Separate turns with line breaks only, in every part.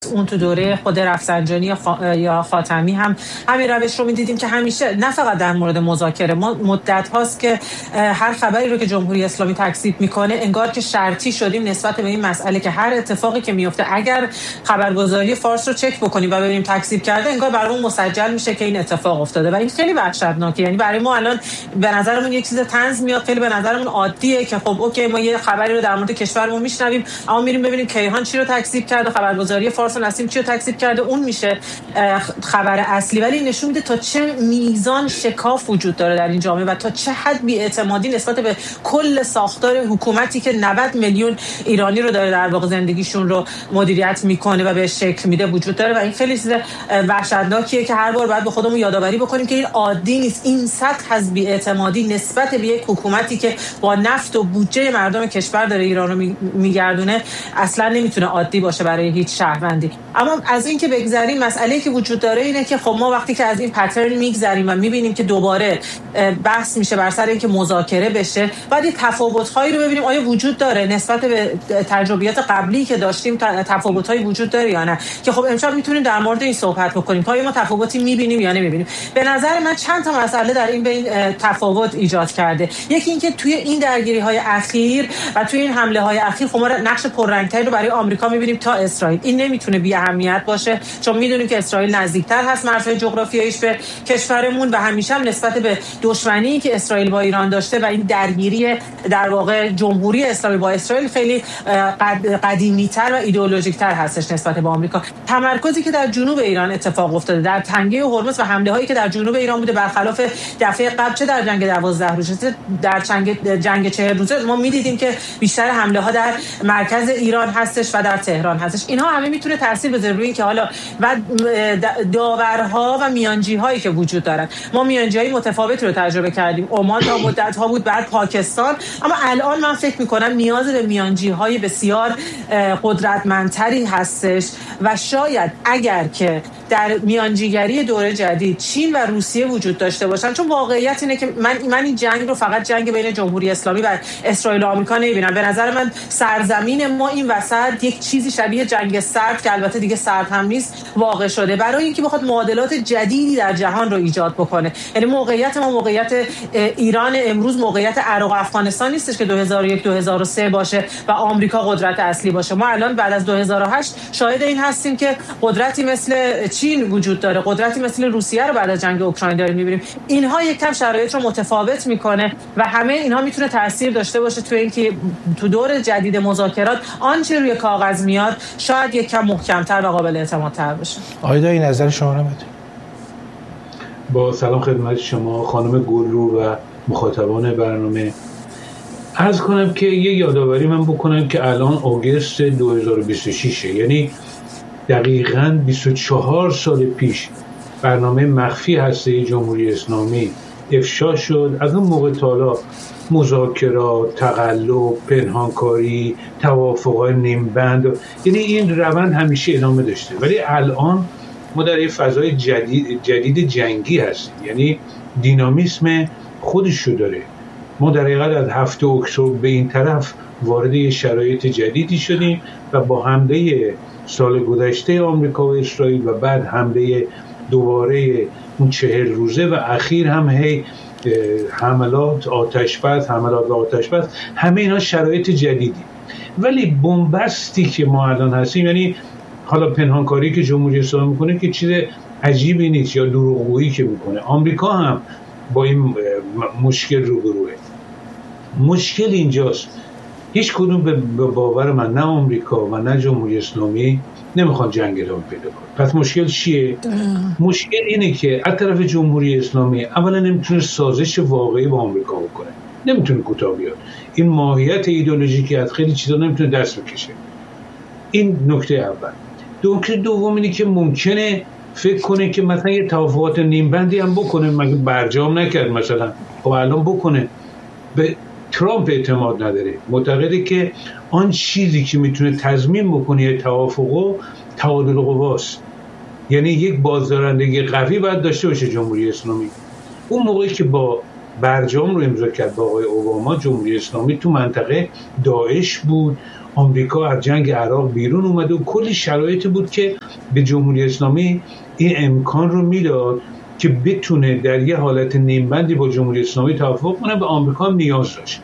اون تو دوره خود رفسنجانی یا خاتمی هم همین روش رو می‌دیدیم که همیشه نه فقط در مورد مذاکره، ما مدت هاست که هر خبری رو که جمهوری اسلامی تکذیب میکنه انگار که شرطی شدیم نسبت به این مسئله که هر اتفاقی که میفته اگر خبرگزاری فارس رو چک بکنیم و ببینیم تکذیب کرده انگار برامون مسجل میشه که این اتفاق افتاده و این خیلی وحشتناکه. یعنی برای ما الان به نظرمون یک چیز طنز میاد، خیلی به نظرمون عادیه که خب اوکی ما یه خبری رو در مورد کشورمون میشنویم اما میریم ببینیم کیهان چی رو تکذیب کرده، خبرگزاری فارس و نسیم چی رو تکذیب کرده، اون میشه خبر اصلی. ولی نشون میده تا چه میزان شکاف وجود داره در این جامعه و تا چه حد بی‌اعتمادی نسبت به کل ساختار حکومتی که 90 میلیون ایرانی رو داره در واقع زندگیشون رو مدیریت میکنه و به شکل میده وجود داره و این خیلی چیز وحشتناکیه که هر بار باید به خودمون یادآوری بکنیم که این عادی نیست. این سطح از بی‌اعتمادی نسبت به یک حکومتی که با نفت و بودجه مردم کشور داره ایران رو میگردونه اصلا نمیتونه عادی باشه برای هیچ شهروندی. اما از این که بگذریم، مسئله‌ای که وجود داره اینه که خب ما وقتی که از این پترن میگذریم و میبینیم که دوباره بحث میشه بر سر اینکه مذاکره بشه، بعد این تفاوت‌هایی رو ببینیم آیا وجود داره نسبت به تجربیات قبلی که داشتیم، تفاوت‌هایی وجود داره یا نه، که خب امشب میتونیم در مورد این صحبت بکنیم که آیا ما تفاوتی میبینیم یا نمیبینیم. به نظر من چند تا مسئله در این بین تفاوت ایجاد کرده. یکی اینکه توی این درگیری‌های اخیر و توی این حمله‌های اخیر خب ما نقش پررنگ‌تری رو برای آمریکا میبینیم تا اسرائیل. این نمیتونه بی اهمیت باشه چون میدونیم که اسرائیل نزدیکتر هست مرزهای جغرافیاییش به کشورمون و همیشه هم نسبت به دشمنی که اسرائیل با ایران داشته و این درگیری در واقع جمهوری اسلامی با اسرائیل خیلی قدیمی‌تر و ایدئولوژیک‌تر هستش نسبت به آمریکا. تمرکزی که در جنوب ایران اتفاق افتاده در تنگه هرمز و حمله‌هایی که در جنوب ایران بوده برخلاف دفعه قبل، چه در جنگ 12 روزه در جنگ 40 روزه، ما می‌دیدیم که بیشتر حمله‌ها در مرکز ایران هستش و در تهران هستش. اینها همه میتونه تاثیر بذاره روی اینکه حالا و داورها و میانجی‌هایی که وجود دارن. ما میانجی‌های متفاوتی رو تجربه کردیم. عمان تا مدت‌ها بود، بعد پاکستان، اما الان من فکر می‌کنم نیاز به میانجی‌های بسیار قدرتمندتری هستش و شاید اگر که در میانجیگری دوره جدید چین و روسیه وجود داشته باشن، چون واقعیت اینه که من این جنگ رو فقط جنگ بین جمهوری اسلامی و اسرائیل و آمریکا نمی‌بینم. به نظر من سرزمین ما این وسط یک چیزی شبیه جنگ سرد که البته دیگه سرد هم نیست واقع شده برای اینکه بخواد معادلات جدیدی در جهان رو ایجاد بکنه. یعنی موقعیت ما موقعیت ایران امروز موقعیت عراق و افغانستان نیستش که 2001 2003 باشه و آمریکا قدرت اصلی باشه. ما الان بعد از 2008 شاهد این هستیم که قدرتی مثل چین وجود داره، قدرتی مثل روسیه رو بعد از جنگ اوکراین داریم می‌بینیم. اینها یک کم شرایط رو متفاوت میکنه و همه اینها میتونه تاثیر داشته باشه تو اینکه تو دور جدید مذاکرات آنچه روی کاغذ میاد شاید یک کم محکم‌تر و قابل اعتمادتر بشه.
آیدا این نظر شما رو بده.
با سلام خدمت شما خانم گلرو و مخاطبان برنامه. عرض کنم که یه یادآوری من بکنم که الان آگوست 2026 یعنی دقیقاً 24 سال پیش برنامه مخفی هسته جمهوری اسلامی افشا شد. از اون موقع تا حالا مذاکرات، تقلب، پنهانکاری، توافقات نیمبند، یعنی این روند همیشه ادامه داشته. ولی الان ما در یه فضای جدید جنگی هستیم، یعنی دینامیسم خودشو داره. ما در حقیقت از 7 اکتبر به این طرف وارد یه شرایط جدیدی شدیم و با حمله سال گذشته آمریکا و اسرائیل و بعد حمله دوباره اون 40 روزه و اخیر هم حملات آتش‌بس، همه اینا شرایط جدیدی. ولی بنبستی که ما الان هستیم، یعنی حالا پنهانکاری که جمهوری اسلامی میکنه که چیز عجیبی نیست یا دروغگویی که میکنه، آمریکا هم با این مشکل روبروه. مشکل اینجاست هیچ کدوم به باور من نه آمریکا و نه جمهوری اسلامی نمیخوان جنگ ادامه پیدا کنه. پس مشکل چیه؟ مشکل اینه که از طرف جمهوری اسلامی اولا نمیتونه سازش واقعی با آمریکا بکنه، نمیتونه کوتاه بیاد. این ماهیت ایدئولوژیکی از خیلی چیزا نمیتونه دست بکشه. این نکته اول. نکته دوم اینه که ممکنه فکر کنه که مثلا یه توافقات نیمبندی هم بکنه، مگه برجام نکرد مثلا، خب الان بکنه. به ترامپ اعتماد نداره، معتقده که آن چیزی که میتونه تضمین بکنه یه توافق تعادل قواست، یعنی یک بازدارندگی قوی باید داشته باشه جمهوری اسلامی. اون موقعی که با برجام رو امضا کرد با آقای اوباما، جمهوری اسلامی تو منطقه داعش بود، آمریکا از جنگ عراق بیرون اومده و کلی شرایط بود که به جمهوری اسلامی این امکان رو میداد که بتونه در یه حالت نیمبندی با جمهوری اسلامی توافق کنه. به آمریکا هم نیاز داشت.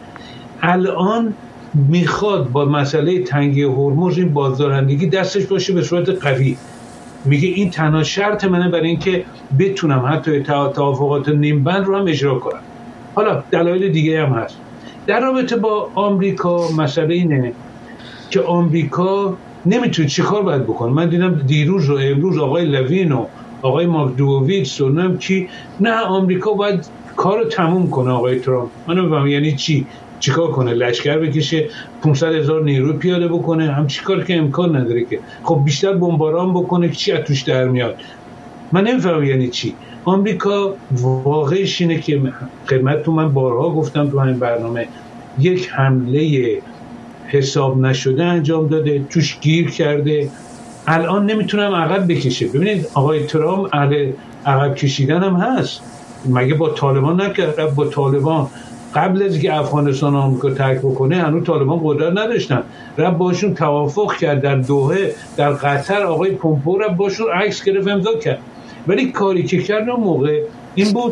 الان میخواد با مسئله تنگی هرمز این بازدارندگی دستش باشه به صورت قوی. میگه این تنها شرط منه برای اینکه بتونم حتی توافقات نیمبند رو هم اجرا کنم. حالا دلایل دیگه هم هست. در رابطه با آمریکا مسئله اینه که آمریکا نمیتونه چیکار باید بکنه. من دیدم دیروز و امروز آقای لوین و آقای ماکدوویتس و نم کی، نه آمریکا باید کارو تموم کنه. آقای ترامپ من نمیفهمم یعنی چیکار کنه؟ لشکر بکشه، 500,000 نیرو پیاده بکنه؟ هم چیکار که امکان نداره که. خب بیشتر بمباران بکنه که چی از توش در میاد؟ من نمیفهمم یعنی چی. آمریکا واقعش اینه که خدمتتون من بارها گفتم تو همین برنامه، یک حمله حساب نشده انجام داده، توش گیر کرده، الان نمیتونم عقب بکشه. ببینید آقای ترامپ اهل عقب کشیدن هم هست. مگه با طالبان نکرد؟ با طالبان قبل از که افغانستان و آمریکا ترک بکنه هنوز طالبان قدرت نداشتن، رب باشون توافق کرد در دوحه، در قطر آقای پومپو رب باشون عکس گرفت امضا کرد. ولی کاری که کرد اون موقع این بود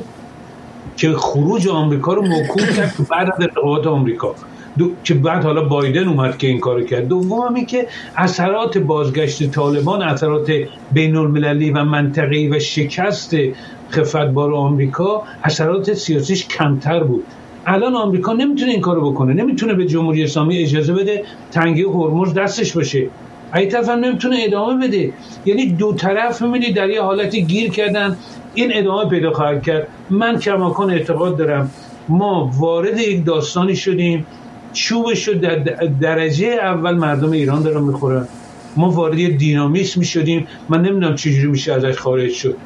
که خروج آمریکا رو موکول کرد بعد از انتخابات آمریکا، که بعد حالا بایدن اومد که این کارو کرد. دوم این که اثرات بازگشت طالبان، اثرات بین المللی و منطقه‌ای و شکست خفتبار آمریکا، اثرات سیاسیش کمتر بود. الان آمریکا نمیتونه این کارو بکنه، نمیتونه به جمهوری اسلامی اجازه بده تنگی هرمز دستش باشه، این طرف هم نمیتونه ادامه بده. یعنی دو طرف میبینی در یه حالتی گیر کردن، این ادامه پیدا خواهد کرد. من کماکان اعتقاد دارم ما وارد یک داستانی شدیم، چوبش رو در درجه اول مردم ایران دارن میخورن، ما وارد یه دینامیسم شدیم، من نمیدونم چجوری میشه ازش خارج شد.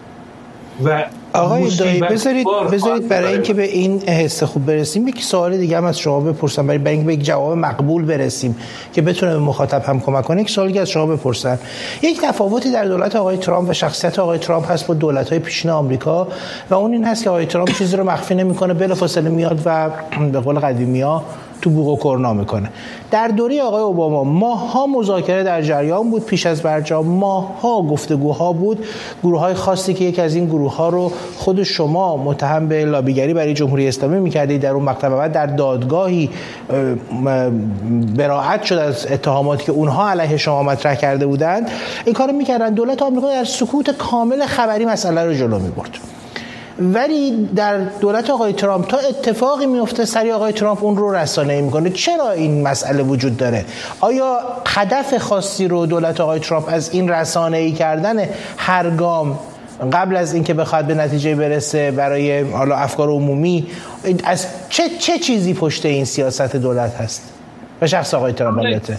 و
آقای دایی بذارید برای اینکه به این حس خوب برسیم یک سوال دیگه هم از شما بپرسم، برای اینکه به یک جواب مقبول برسیم که بتونه به مخاطب هم کمک کنه. یک سوالی از شما بپرسم، یک تفاوتی در دولت آقای ترامپ و شخصیت آقای ترامپ هست با دولت‌های پیشین آمریکا و اون این هست که آقای ترامپ چیزی رو مخفی نمی‌کنه، بلافاصله میاد و به قول قدیمی‌ها تو بوق و کرنا میکنه. در دوره آقای اوباما ماه‌ها مذاکره در جریان بود، پیش از برجام ماه‌ها گفتگوها بود. گروه‌های خاصی که یک از این گروه‌ها رو خود شما متهم به لابیگری برای جمهوری اسلامی می‌کردید در اون مقطع، بعد در دادگاهی براءت شد از اتهاماتی که اونها علیه شما مطرح کرده بودند، این کارو می‌کردن. دولت آمریکا در سکوت کامل خبری مسئله رو جلو می‌برد. ولی در دولت آقای ترامپ تا اتفاقی میفته سری آقای ترامپ اون رو رسانه‌ای میکنه. چرا این مسئله وجود داره؟ آیا هدف خاصی رو دولت آقای ترامپ از این رسانه‌ای کردن هر گام قبل از اینکه بخواد به نتیجه برسه برای حالا افکار عمومی، از چه چیزی پشت این سیاست دولت هست و شخص آقای ترامپ البته؟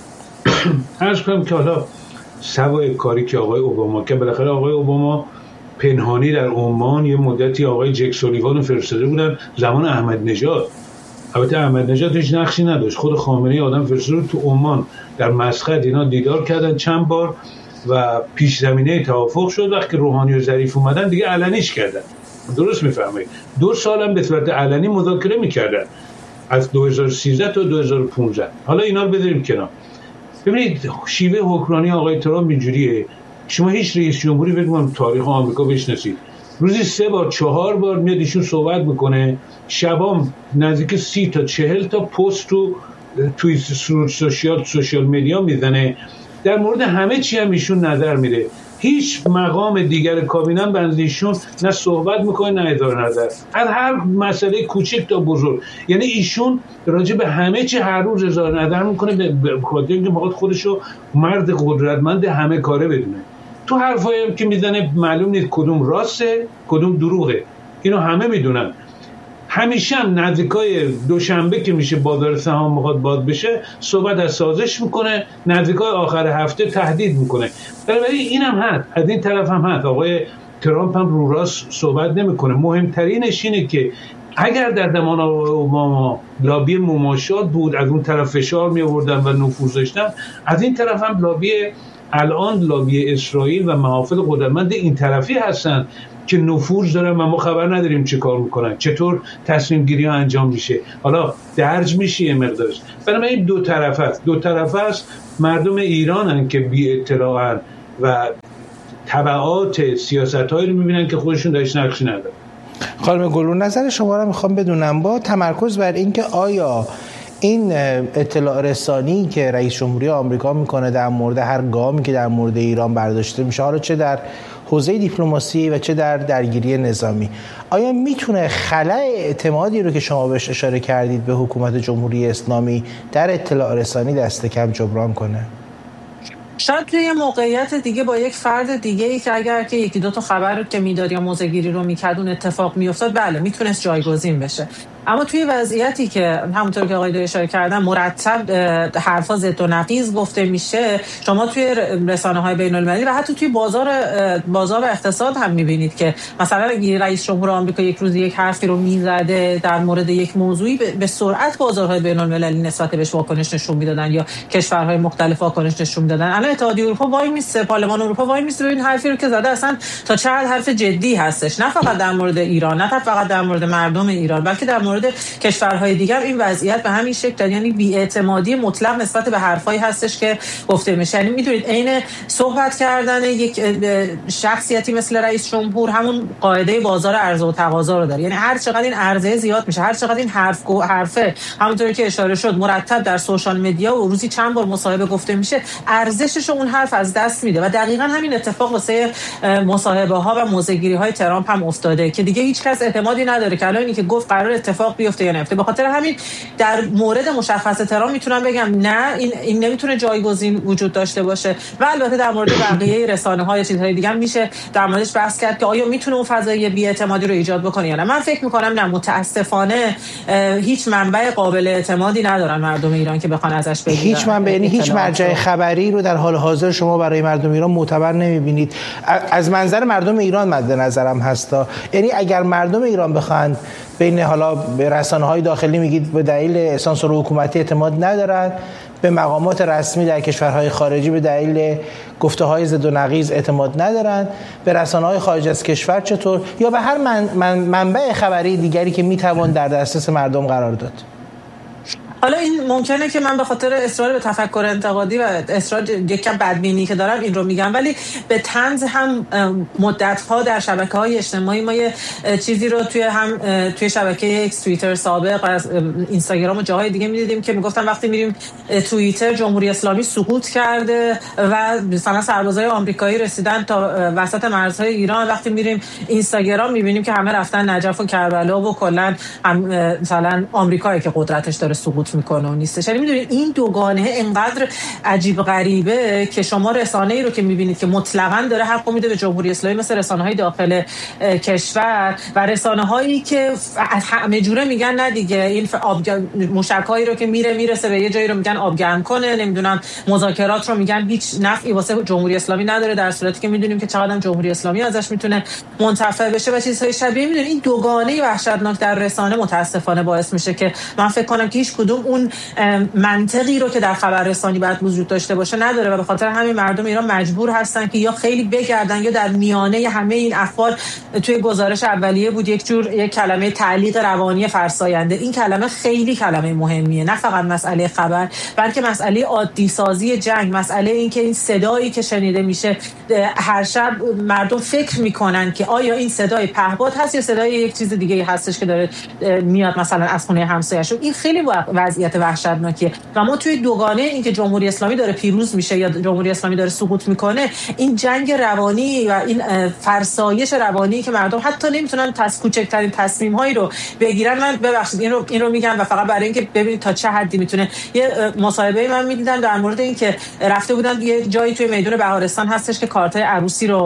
عرض کنم که حالا سوای کاری که آقای اوباما که بالاخره آقای اوباما پنهانی در عمان یه مدتی آقای جک سولیوان رو فرستاده بودن زمان احمد نژاد. البته احمد نژاد هیچ نقشی نداشت، خود خامنه‌ای آدم فرستاده تو عمان در مسقط اینا دیدار کردن چند بار و پیش زمینه توافق شد. وقتی روحانی و ظریف اومدن دیگه علنیش کردن. درست میفهمید؟ 2 سال هم به صورت علنی مذاکره میکردن از 2013 تا 2015. حالا اینا رو بذاریم کنار. ببینید شیوه حکمرانی آقای ترامپ اینجوریه. شما هیچ رئیس جمهوری بگم تاریخ آمریکا بشناسید روزی 3 بار 4 بار میاد ایشون صحبت میکنه، شبام نزدیک 30 تا 40 تا پست توی سوشیال مدیا میزنه، در مورد همه چی هم ایشون نظر میده. هیچ مقام دیگر کابینه هم بنز ایشون نه صحبت میکنه نه اظهار نظر از هر مسئله کوچک تا بزرگ. یعنی ایشون راجع به همه چی هر روز اظهار نظر میکنه، به خاطر اینکه میخواد خودشو مرد قدرتمند همه کاره بدونه. تو حرفایی هم که میزنه معلوم نیست کدوم راسته کدوم دروغه، اینو همه میدونن. همیشه هم نزدیکای دوشنبه که میشه بازار سهام میخواد باز بشه صحبت از سازش میکنه، نزدیکای آخر هفته تهدید میکنه. ولی این هم هست، از این طرف هم هست. آقای ترامپ هم رو راست صحبت نمیکنه. مهمترینش اینه که اگر در زمان آقای اوباما لابی مماشات بود، از اون طرف فشار می آوردن و نفوذ داشتن، از این طرف هم لابی الان لابی اسرائیل و محافل قدرتمند این طرفی هستن که نفوذ دارن و ما خبر نداریم چه کار میکنن، چطور تصمیم گیری ها انجام میشه، حالا درج میشه یه مقدارش. بنابراین این دو طرف است. مردم ایرانن که بی اطلاعن و تبعات سیاست‌هایی رو می‌بینن که خودشون درش نقشی ندارن.
خانم گلرو، نظر شما رو میخوام بدونم با تمرکز بر این که آیا این اطلاع رسانی که رئیس جمهوری آمریکا میکنه در مورد هر گامی که در مورد ایران برداشته میشه، حالا چه در حوزه دیپلماسی و چه در درگیری نظامی، آیا میتونه خلأ اعتمادی رو که شما بهش اشاره کردید به حکومت جمهوری اسلامی در اطلاع رسانی دست کم جبران کنه؟
شاید توی یه موقعیت دیگه با یک فرد دیگه ای که اگر که یکی دو تا خبر که میداد یا موضع‌گیری رو میکرد اون اتفاق میافتاد، بله میتونست جایگزین بشه. اما توی وضعیتی که همونطور که آقای دو اشاره کردن مرتب حرفا ضد و نقیض گفته میشه، شما توی رسانه‌های بین‌المللی و حتی توی بازار اقتصاد هم میبینید که مثلا رئیس جمهور آمریکا یک روز یک حرفی رو میزده در مورد یک موضوعی، به سرعت بازارهای بین‌المللی نسبت بهش واکنش نشون میدادن یا کشورهای مختلف واکنش نشون میدادن. الان اتحادیه اروپا وای میسته، پارلمان اروپا وای میسته ببین حرفی رو که زده اصلا تا چه حد حرف جدی هستش، نه فقط در مورد ایران، نه فقط در مورد مردم ایران، بلکه در مورد کشورهای دیگر این وضعیت به همین شکل، یعنی بی‌اعتمادی مطلق نسبت به حرفایی هستش که گفته میشه. یعنی میدونید عین صحبت کردن یک شخصیتی مثل رئیس جمهور همون قاعده بازار عرضه و تقاضا رو داره. یعنی هر چقدر این عرضه زیاد میشه، هر چقدر این حرفه همونطوری که اشاره شد مرتب در سوشال مدیا و روزی چند بار مصاحبه گفته میشه، ارزشش اون حرف از دست میده. و دقیقاً همین اتفاق واسه مصاحبه ها و موضع‌گیری های ترامپ هم افتاده که دیگه هیچ کس اعتمادی نداره که الان اینی که گفت قرار اتفاق بیفته یا نیفته. به خاطر همین در مورد مشخص ترامپ میتونم بگم نه، این نمیتونه جایگزین وجود داشته باشه. و البته در مورد بقیه رسانه‌ها یا چیزهای دیگه هم میشه در موردش بحث کرد که آیا میتونه اون فضای بی‌اعتمادی رو ایجاد بکنه یا نه. من فکر میکنم نه، متاسفانه هیچ منبع قابل اعتمادی ندارن مردم ایران که بخوان ازش بگیرن.
هیچ منبع، یعنی هیچ مرجع خبری رو در حال حاضر شما برای مردم ایران معتبر نمیبینید. از منظر مردم ایران مد نظرم هستا، یعنی اگر مردم ایران بخواند بین حالا به رسانه‌های داخلی میگید به دلیل سانسور حکومتی اعتماد ندارن، به مقامات رسمی در کشورهای خارجی به دلیل گفته‌های ضد و نقیض اعتماد ندارن، به رسانه‌های خارج از کشور چطور، یا به هر منبع خبری دیگری که میتوان در دسترس مردم قرار داد.
حالا این ممکنه که من به خاطر اصرار به تفکر انتقادی و اصرار یکم بدبینی که دارم این رو میگم، ولی به طنز هم مدت‌ها در شبکه‌های اجتماعی ما یه چیزی رو توی شبکه اکس، توییتر سابق، از اینستاگرام و جاهای دیگه می‌دیدیم که میگفتن وقتی میریم توییتر جمهوری اسلامی سقوط کرده و مثلا سربازای آمریکایی رسیدن تا وسط مرزهای ایران، وقتی میریم اینستاگرام می‌بینیم که همه رفتن نجف و کربلا و کلاً مثلا آمریکایی که قدرتش داره سقوط میکنه و نیستش. یعنی میدونید این دوگانه انقدر عجیب غریبه که شما رسانه‌ای رو که میبینید که مطلقاً داره حق میده به جمهوری اسلامی مثل رسانه‌های داخل کشور و رسانه‌هایی که همه جوره میگن نه دیگه این موشک‌هایی رو که میرسه به یه جایی رو میگن آبگرم کنه، نمیدونم مذاکرات رو میگن هیچ نفعی واسه جمهوری اسلامی نداره، در صورتی که میدونیم که چقدر جمهوری اسلامی ازش میتونه منتفع بشه و چیزهای شبیه. میدونید این دوگانه وحشتناک در رسانه متاسفانه باعث میشه که من فکر کنم که هیچ کدوم اون منطقی رو که در خبررسانی باید وجود داشته باشه نداره و به خاطر همین مردم ایران مجبور هستن که یا خیلی بگردن یا در میانه همه این اخبار توی گزارش اولیه بود یک کلمه تعلیق روانی فرساینده. این کلمه خیلی کلمه مهمیه، نه فقط مسئله خبر بلکه مسئله عادی سازی جنگ، مسئله این که این صدایی که شنیده میشه هر شب مردم فکر میکنن که آیا این صدای پهپاد هست یا صدای یک چیز دیگه هستش که داره میاد مثلا از خونه همسایه‌شون. این خیلی وضعیت وحشتناکیه و ما توی دوگانه این که جمهوری اسلامی داره پیروز میشه یا جمهوری اسلامی داره سقوط میکنه، این جنگ روانی و این فرسایش روانی که مردم حتی نمیتونن کوچکترین تصمیم هایی رو بگیرن. من ببخشید این رو میگم و فقط برای اینکه ببینید تا چه حدی میتونه. یه مصاحبه من میدیدم در مورد این که رفته بودن یه جایی توی میدون بهارستان هستش که کارتای عروسی رو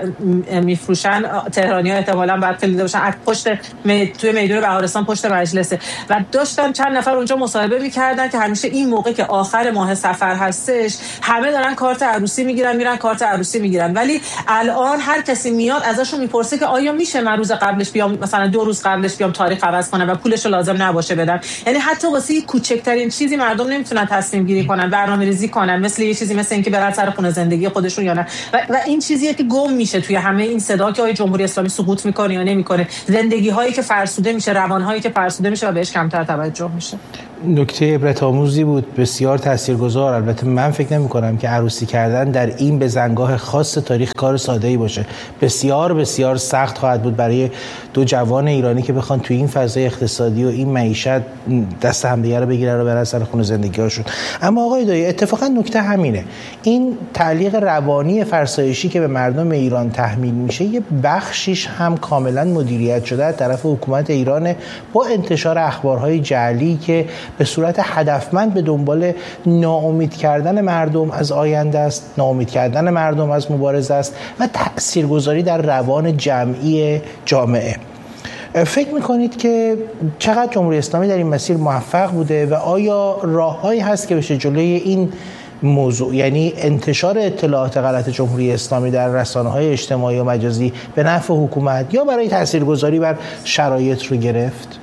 میفروشن، تهرانی‌ها احتمالاً بعد دیده باشن، پشت توی میدون بهارستان پشت مجلسه و داشتن چند نفر اونجا مصاحبه میکردن که همیشه این موقع که آخر ماه سفر هستش همه دارن کارت عروسی میگیرن، میرن کارت عروسی میگیرن، ولی الان هر کسی میاد ازشون میپرسه که آیا میشه من روز قبلش بیام، مثلا 2 روز قبلش بیام تاریخ عوض کنم و پولش لازم نباشه بدم. یعنی حتی واسه کوچکترین چیزی مردم نمیتونن تصمیم گیری کنن، برنامه‌ریزی کنن، مثل یه چیزی مثل اینکه برن سر خونه زندگی خودشون یا نه. و این چیزیه که گم میشه توی همه این صدا که آیا جمهوری اسلامی سقوط میکنه یا نمیکنه، زندگی هایی که فرسوده میشه، روان هایی که فرسوده میشه و بهش کمتر توجه میشه.
نکته عبرت آموزی بود، بسیار تاثیرگذار. البته من فکر نمی کنم که عروسی کردن در این بزنگاه خاص تاریخ کار ساده‌ای باشه. بسیار بسیار سخت خواهد بود برای 2 جوان ایرانی که بخوان توی این فضای اقتصادی و این معیشت دست همدیگه رو بگیرن و برن سر خونه زندگی‌هاشون. اما آقای دایی، اتفاقا نکته همینه، این تعلیق روانی فرسایشی که به مردم ایران تحمیل میشه یه بخشیش هم کاملا مدیریت شده از طرف حکومت ایران با انتشار اخبارهای جعلی که به صورت هدفمند به دنبال ناامید کردن مردم از آینده است، ناامید کردن مردم از مبارزه است و تاثیرگذاری در روان جمعی جامعه. فکر میکنید که چقدر جمهوری اسلامی در این مسیر موفق بوده و آیا راههایی هست که بشه جلوی این موضوع، یعنی انتشار اطلاعات غلط جمهوری اسلامی در رسانه‌های اجتماعی و مجازی به نفع حکومت یا برای تاثیرگذاری بر شرایط رو گرفت؟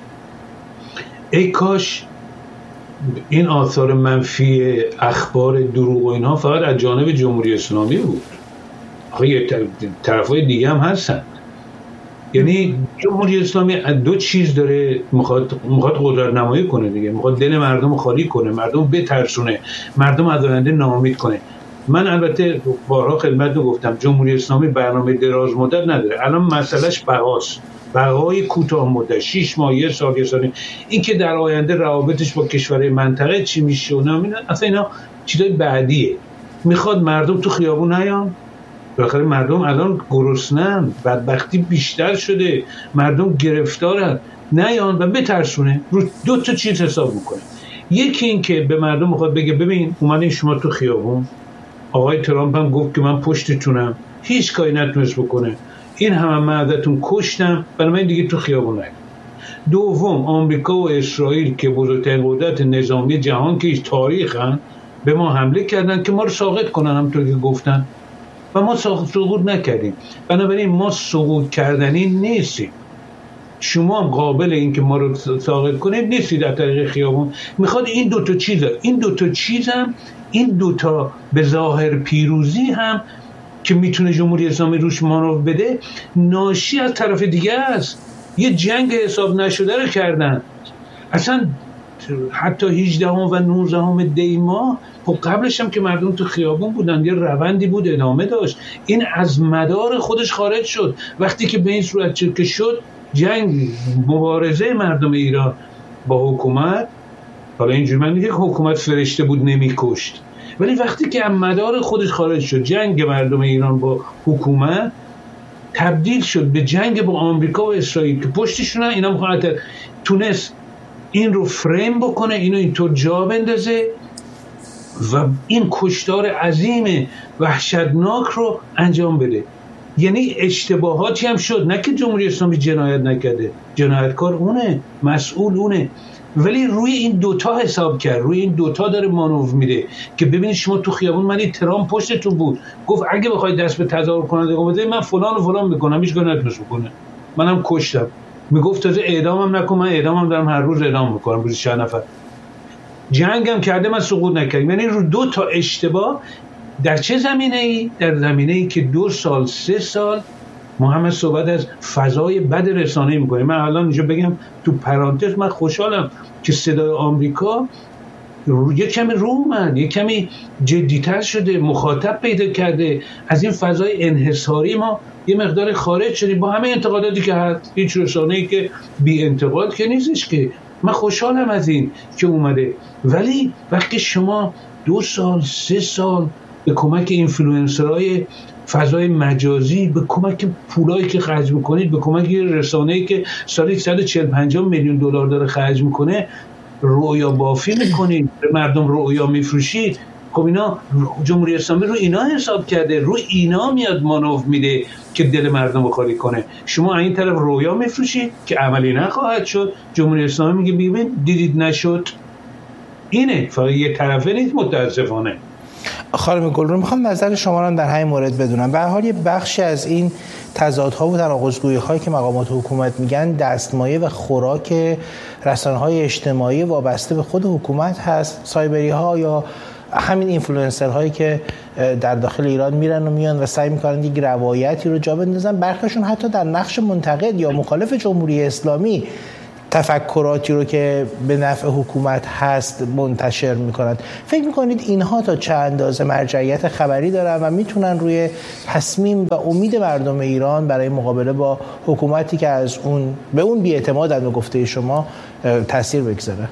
ای کاش این آثار منفی اخبار دروغ و اینها فقط از جانب جمهوری اسلامی بود. آخه طرفای دیگه هم هستن. یعنی جمهوری اسلامی 2 چیز داره، میخواد قدرت نمایی کنه دیگه، میخواد دل مردم خالی کنه، مردم بترسونه، مردم از آینده ناامید کنه. من البته بارها خدمتتون گفتم جمهوری اسلامی برنامه دراز مدت نداره. الان مسئلهش بقاست، بقای کوتاه مدت، 6 ماه، 1 سال، 1 سال. این که در آینده روابطش با کشورهای منطقه چی میشه و نه، اصلا اینا چیزای بعدیه. میخواد مردم تو خیابون نیان. بالاخره مردم الان گرسنه‌اند، بدبختی بیشتر شده، مردم گرفتارن، نیان و بترسونه. رو 2 تا چیز حساب میکنه. یکی این که به مردم میخواد بگه ببین اومدین شما تو خیابون، آقای ترامپ هم گفت که من پشتتونم، هیچ کاری نتونست بکنه، این همه من ازتون کشتم، برای من دیگه تو خیابون نیاید. دوم، آمریکا و اسرائیل که بزرگترین قدرت نظامی جهان که هیچ تاریخن، به ما حمله کردن که ما رو ساقط کنن، همونطور که گفتن، و ما سقوط نکردیم. بنابراین ما سقوط کردنی نیستیم. شما هم قابل این که ما رو ساقط کنید نیستید از طریق خیابون. میخواد این 2 تا چیز، این 2 تا چیز هم، این 2 تا به ظاهر پیروزی هم که میتونه جمهوری اسلامی روش مانور بده، ناشی از طرف دیگه است. یه جنگ حساب نشده رو کردن. اصلا حتی 18 و 19 دی ماه، خب قبلش هم که مردم تو خیابون بودن، یه روندی بود ادامه داشت. این از مدار خودش خارج شد وقتی که به این صورت که شد جنگ، مبارزه مردم ایران با حکومت. حالا اینجوری من میگم که حکومت فرشته بود نمیکشت، ولی وقتی که از مدار خودش خارج شد، جنگ مردم ایران با حکومت تبدیل شد به جنگ با آمریکا و اسرائیل که پشتشون اینا میخوان، تونست این رو فریم بکنه، اینو اینطور جا بندازه و این کشتار عظیم وحشتناک رو انجام بده. یعنی اشتباهاتی هم شد، نه که جمهوری اسلامی جنایت نکرده، جنایتکار اونه، مسئول اونه، ولی روی این 2 تا حساب کرد، روی این 2 تا داره مانور میده که ببینید شما تو خیابون، من این ترامپ پشتتون بود، گفت اگه بخواید دست به تظاهر کننده بزنید من فلان و فلان میکنم، هیچ کاری نتونست بکنه، منم کشتم. میگفت تازه اعدامم نکن، من اعدامم دارم هر روز اعدام میکنم، روزی 6 نفر. جنگم کرده من سقوط نکردم. یعنی رو 2 تا اشتباه. در چه زمینه‌ای؟ در زمینه‌ای که 2 سال 3 سال ما همه صحبت از فضای بد رسانه‌ای می‌کنیم. من الان اینجا بگم تو پرانتز، من خوشحالم که صدای آمریکا یه کمی رو اومد، یه کمی جدی‌تر شده، مخاطب پیدا کرده، از این فضای انحصاری ما یه مقدار خارج شدیم با همه انتقاداتی که هست. هیچ رسانه‌ای که بی انتقاد که نیستش که. من خوشحالم از این که اومده، ولی وقتی شما 2 سال 3 سال به کمک اینفلوئنسرهای فضای مجازی، به کمک پولایی که خرج میکنید، به کمک رسانه‌ای که سالی 140-50 میلیون دلار داره خرج میکنه، رویا بافی میکنید، به مردم رویا میفروشید، خب اینا جمهوری اسلامی رو اینا حساب کرده، رو اینا میاد مانور میده که دل مردم رو خالی کنه. شما این طرف رویا میفروشید که عملی نخواهد شد، جمهوری اسلامی میگه ببین دیدید نشد، اینه، فقط یه طرفه نیست متاسفانه.
خانم گلرو میخوام نظر شما رو در همین مورد بدونم. به هر حال یه بخشی از این تضادها و تناقض‌گویی‌هایی که مقامات حکومت میگن دستمایه و خوراک رسانه‌های اجتماعی وابسته به خود حکومت هست، سایبری‌ها یا همین اینفلوئنسرهایی که در داخل ایران میرن و میان و سعی میکنن یک روایتی رو جا بندازن. برخیشون حتی در نقش منتقد یا مخالف جمهوری اسلامی تفکراتی رو که به نفع حکومت هست منتشر میکنن. فکر میکنید اینها تا چه اندازه مرجعیت خبری دارن و میتونن روی تصمیم و امید مردم ایران برای مقابله با حکومتی که از اون به اون بی‌اعتمادن به گفته شما تاثیر بگذاره؟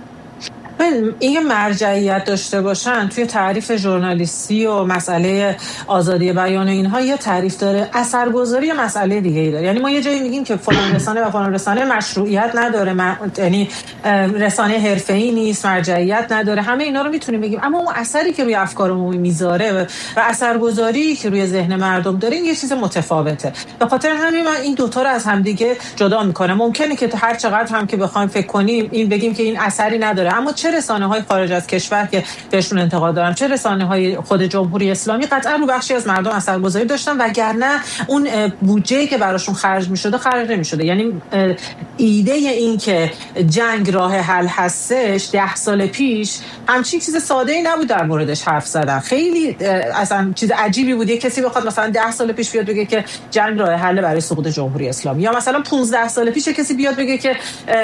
این مرجعیت داشته باشن توی تعریف ژورنالیستی و مسئله آزادی بیان اینها یه تعریف داره، اثرگذاری مسئله دیگه ای داره. یعنی ما یه جایی میگیم که فلان رسانه و فلان رسانه مشروعیت نداره، یعنی رسانه حرفه‌ای نیست، مرجعیت نداره، همه اینا رو میتونیم بگیم، اما اون اثری که روی افکار عمومی میذاره و اثرگذاری که روی ذهن مردم داره این یه چیز متفاوته. به خاطر همین من این دوتا رو از همدیگه جدا میکنم. ممکنه که هر چقدر هم که بخوایم فکر کنیم این بگیم که این اثری نداره، اما چه رسانه‌های خارج از کشور که بهشون انتقاد دارن، چه رسانه‌های خود جمهوری اسلامی قطعا رو بخشی از مردم اثرگذاری داشتن، وگرنه اون بودجه‌ای که براشون خرج می‌شده خرج نمی‌شده. یعنی ایده این که جنگ راه حل هستش 10 سال پیش همچین چیز ساده‌ای نبود در موردش حرف زدن. خیلی اصلا چیز عجیبی بود کسی بخواد مثلا 10 سال پیش بیاد بگه که جنگ راه حل برای سقوط جمهوری اسلامی، یا مثلا 15 سال پیش کسی بیاد بگه که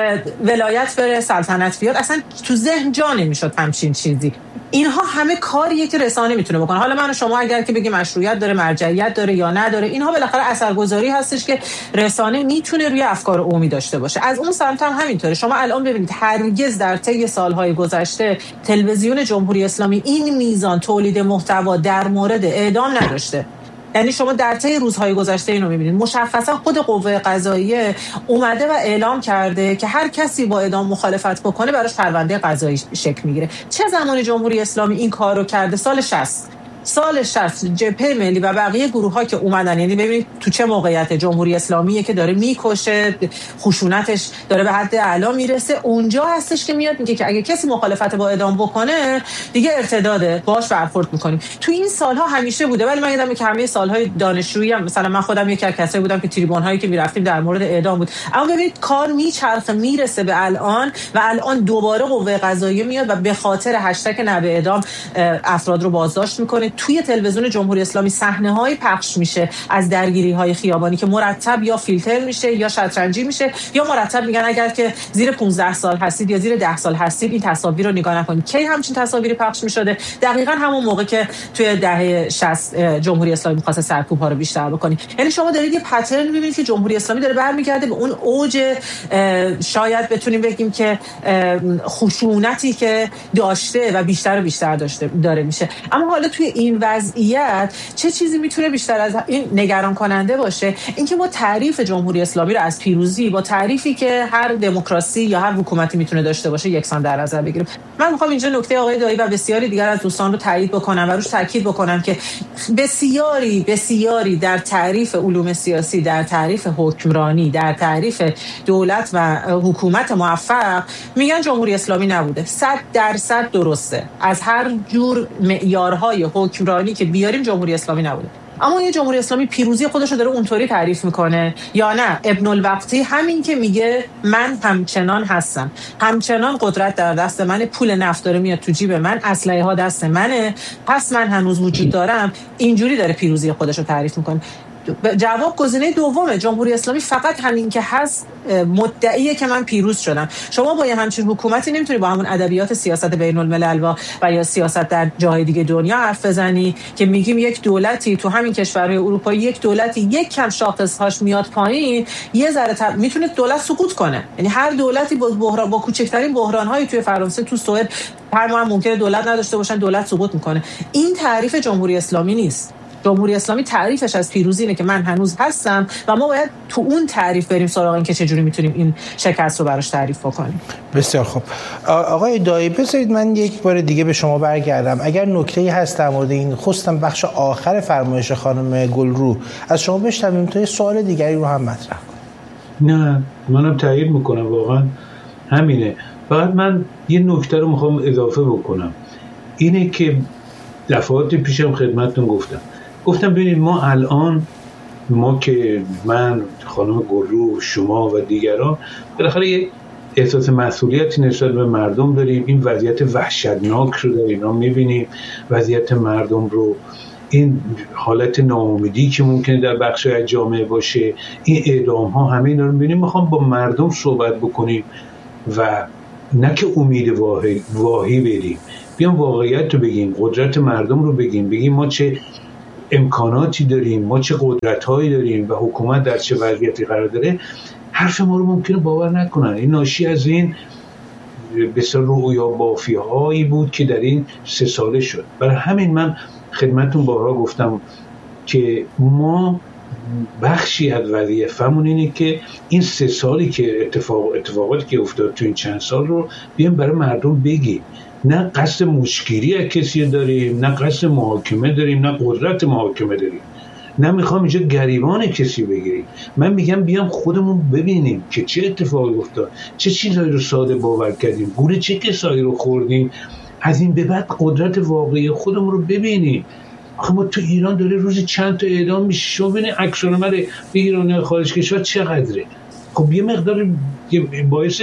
ولایت بره، سلطنت بیاد. اصلا تو ذهن جا نمیشد همچین چیزی. اینها همه کاریه که رسانه میتونه بکنه. حالا من و شما اگر که بگیم مشروعیت داره، مرجعیت داره یا نداره، اینها بالاخره اثرگذاری هستش که رسانه میتونه روی افکار عمومی داشته باشه. از اون سمت هم همینطوره. شما الان ببینید هرگز در طی سالهای گذشته تلویزیون جمهوری اسلامی این میزان تولید محتوا در مورد اعدام نداشته. یعنی شما در طی روزهای گذشته اینو می‌بینید مشخصا خود قوه قضاییه اومده و اعلام کرده که هر کسی با اعدام مخالفت بکنه براش پرونده قضایی شکل میگیره. چه زمانی جمهوری اسلامی این کارو کرده؟ سال 60 جبهه ملی و بقیه گروه‌ها که اومدن، یعنی ببینید تو چه موقعیت جمهوری اسلامیه که داره میکشه، خشونتش داره به حد اعلا میرسه، اونجا هستش که میاد میگه که اگه کسی مخالفت با اعدام بکنه دیگه ارتداده، باهاش برخورد میکنیم. تو این سالها همیشه بوده، ولی من یادمه که همه سالهای دانشجویی هم مثلا من خودم یکی از کسایی بودم که تریبون‌هایی که میرفتیم در مورد اعدام بود. اما ببینید کار میچرخه میرسه به الان و الان دوباره قوه قضاییه میاد و به خاطر هشتگ نه به اعدام افراد رو بازداشت میکنه. توی تلویزیون جمهوری اسلامی صحنه‌های پخش میشه از درگیری‌های خیابانی که مرتب یا فیلتر میشه یا شطرنجی میشه، یا مرتب میگن اگر که زیر 15 سال هستید یا زیر 10 سال هستید این تصاویر رو نگاه نکنید. کی همچین تصاویری پخش میشده؟ دقیقاً همون موقع که توی دهه 60 جمهوری اسلامی می‌خواسته سرکوب‌ها رو بیشتر بکنه. یعنی شما دارید یه پترن می‌بینید که جمهوری اسلامی داره برمیگرده به اون اوج، شاید بتونیم بگیم که خشونتی که داشته و بیشتر و بیشتر داره میشه. اما حالا توی این وضعیت چه چیزی میتونه بیشتر از این نگران کننده باشه؟ اینکه ما تعریف جمهوری اسلامی رو از پیروزی با تعریفی که هر دموکراسی یا هر حکومتی میتونه داشته باشه یکسان در نظر بگیریم. من میخوام اینجا نکته آقای دایی و بسیاری دیگر از دوستان رو تایید بکنم و روش تاکید بکنم که بسیاری در تعریف علوم سیاسی، در تعریف حکمرانی، در تعریف دولت و حکومت موفق میگن جمهوری اسلامی نبوده. 100% درسته. از هر جور معیارهای حکمرانی که بیاریم جمهوری اسلامی نبوده. اما یه جمهوری اسلامی پیروزی خودش رو داره اونطوری تعریف میکنه یا نه؟ ابن الوقتی همین که میگه من همچنان هستم، همچنان قدرت در دست منه، پول نفت داره میاد تو جیب من، اسلحه ها دست منه، پس من هنوز وجود دارم. اینجوری داره پیروزی خودش رو تعریف میکنه. جواب گزینه دومه. جمهوری اسلامی فقط همین که هست مدعیه که من پیروز شدم. شما با همچین حکومتی نمیتونی با همون ادبیات سیاست بین الملل و یا سیاست در جاهای دیگه دنیا حرف بزنی که میگیم یک دولتی تو همین کشورهای اروپایی، یک دولتی یک کم شاخصهاش میاد پایین یه ذره میتونه دولت سقوط کنه. یعنی هر دولتی با کوچکترین بحران‌های توی فرانسه، تو سوئد، هر ما ممکنه دولت نداشته باشن، دولت سقوط میکنه. این تعریف جمهوری اسلامی نیست. جمهوری اسلامی تعریفش از پیروزی اینه که من هنوز هستم و ما باید تو اون تعریف بریم سراغ این که چجوری میتونیم این شکست رو براش تعریف بکنیم.
بسیار خوب. آقای دایی بذارید من یک بار دیگه به شما برگردم. اگر نکته‌ای هست در مورد این خصوصا بخش آخر فرمایش خانم گلرو از شما بشنویم تا یه سوال دیگری رو هم مطرح کنیم.
نه منم تایید میکنم، واقعا همینه. فقط من یه نکته رو میخوام اضافه بکنم، اینه که دفعات پیشم خدمتتون گفتم ببینید ما الان، ما که من، خانم گلرو، شما و دیگران بالاخره یه احساس مسئولیتی نسبت به مردم داریم. این وضعیت وحشتناک رو در ایران میبینیم، وضعیت مردم رو، این حالت ناامیدی که ممکنه در بخش از جامعه باشه، این اعدام ها، همه اینا رو میبینیم. میخوام با مردم صحبت بکنیم و نه که امید واهی بریم، بیام واقعیت رو بگیم، قدرت مردم رو بگیم ما چه امکاناتی داریم، ما چه قدرت‌هایی داریم و حکومت در چه وضعیتی قرار داره. حرف ما رو ممکنه باور نکنن. این ناشی از این بسیار رویا بافی هایی بود که در این 3 ساله شد. برای همین من خدمتتون بارها گفتم که ما بخشی از وظیفه‌مون اینه که این 3 سالی که اتفاقاتی که افتاد تو این چند سال رو بیایم برای مردم بگیم. نه قصد مشکری از کسی داریم، نه قصد محاکمه داریم، نه قدرت محاکمه داریم، نه میخوام اینجا گریبان کسی بگیریم. من میگم بیام خودمون ببینیم که چه اتفاقی افتاد، چه چیزایی رو ساده باور کردیم، گوره چه کسایی رو خوردیم. از این به بعد قدرت واقعی خودمون رو ببینیم. آخه ما تو ایران داره روزی چند تا اعدام میشه. شما ببینید عکس العمل ایرانی خارج کشور چقدره. خب یه مقدار باعث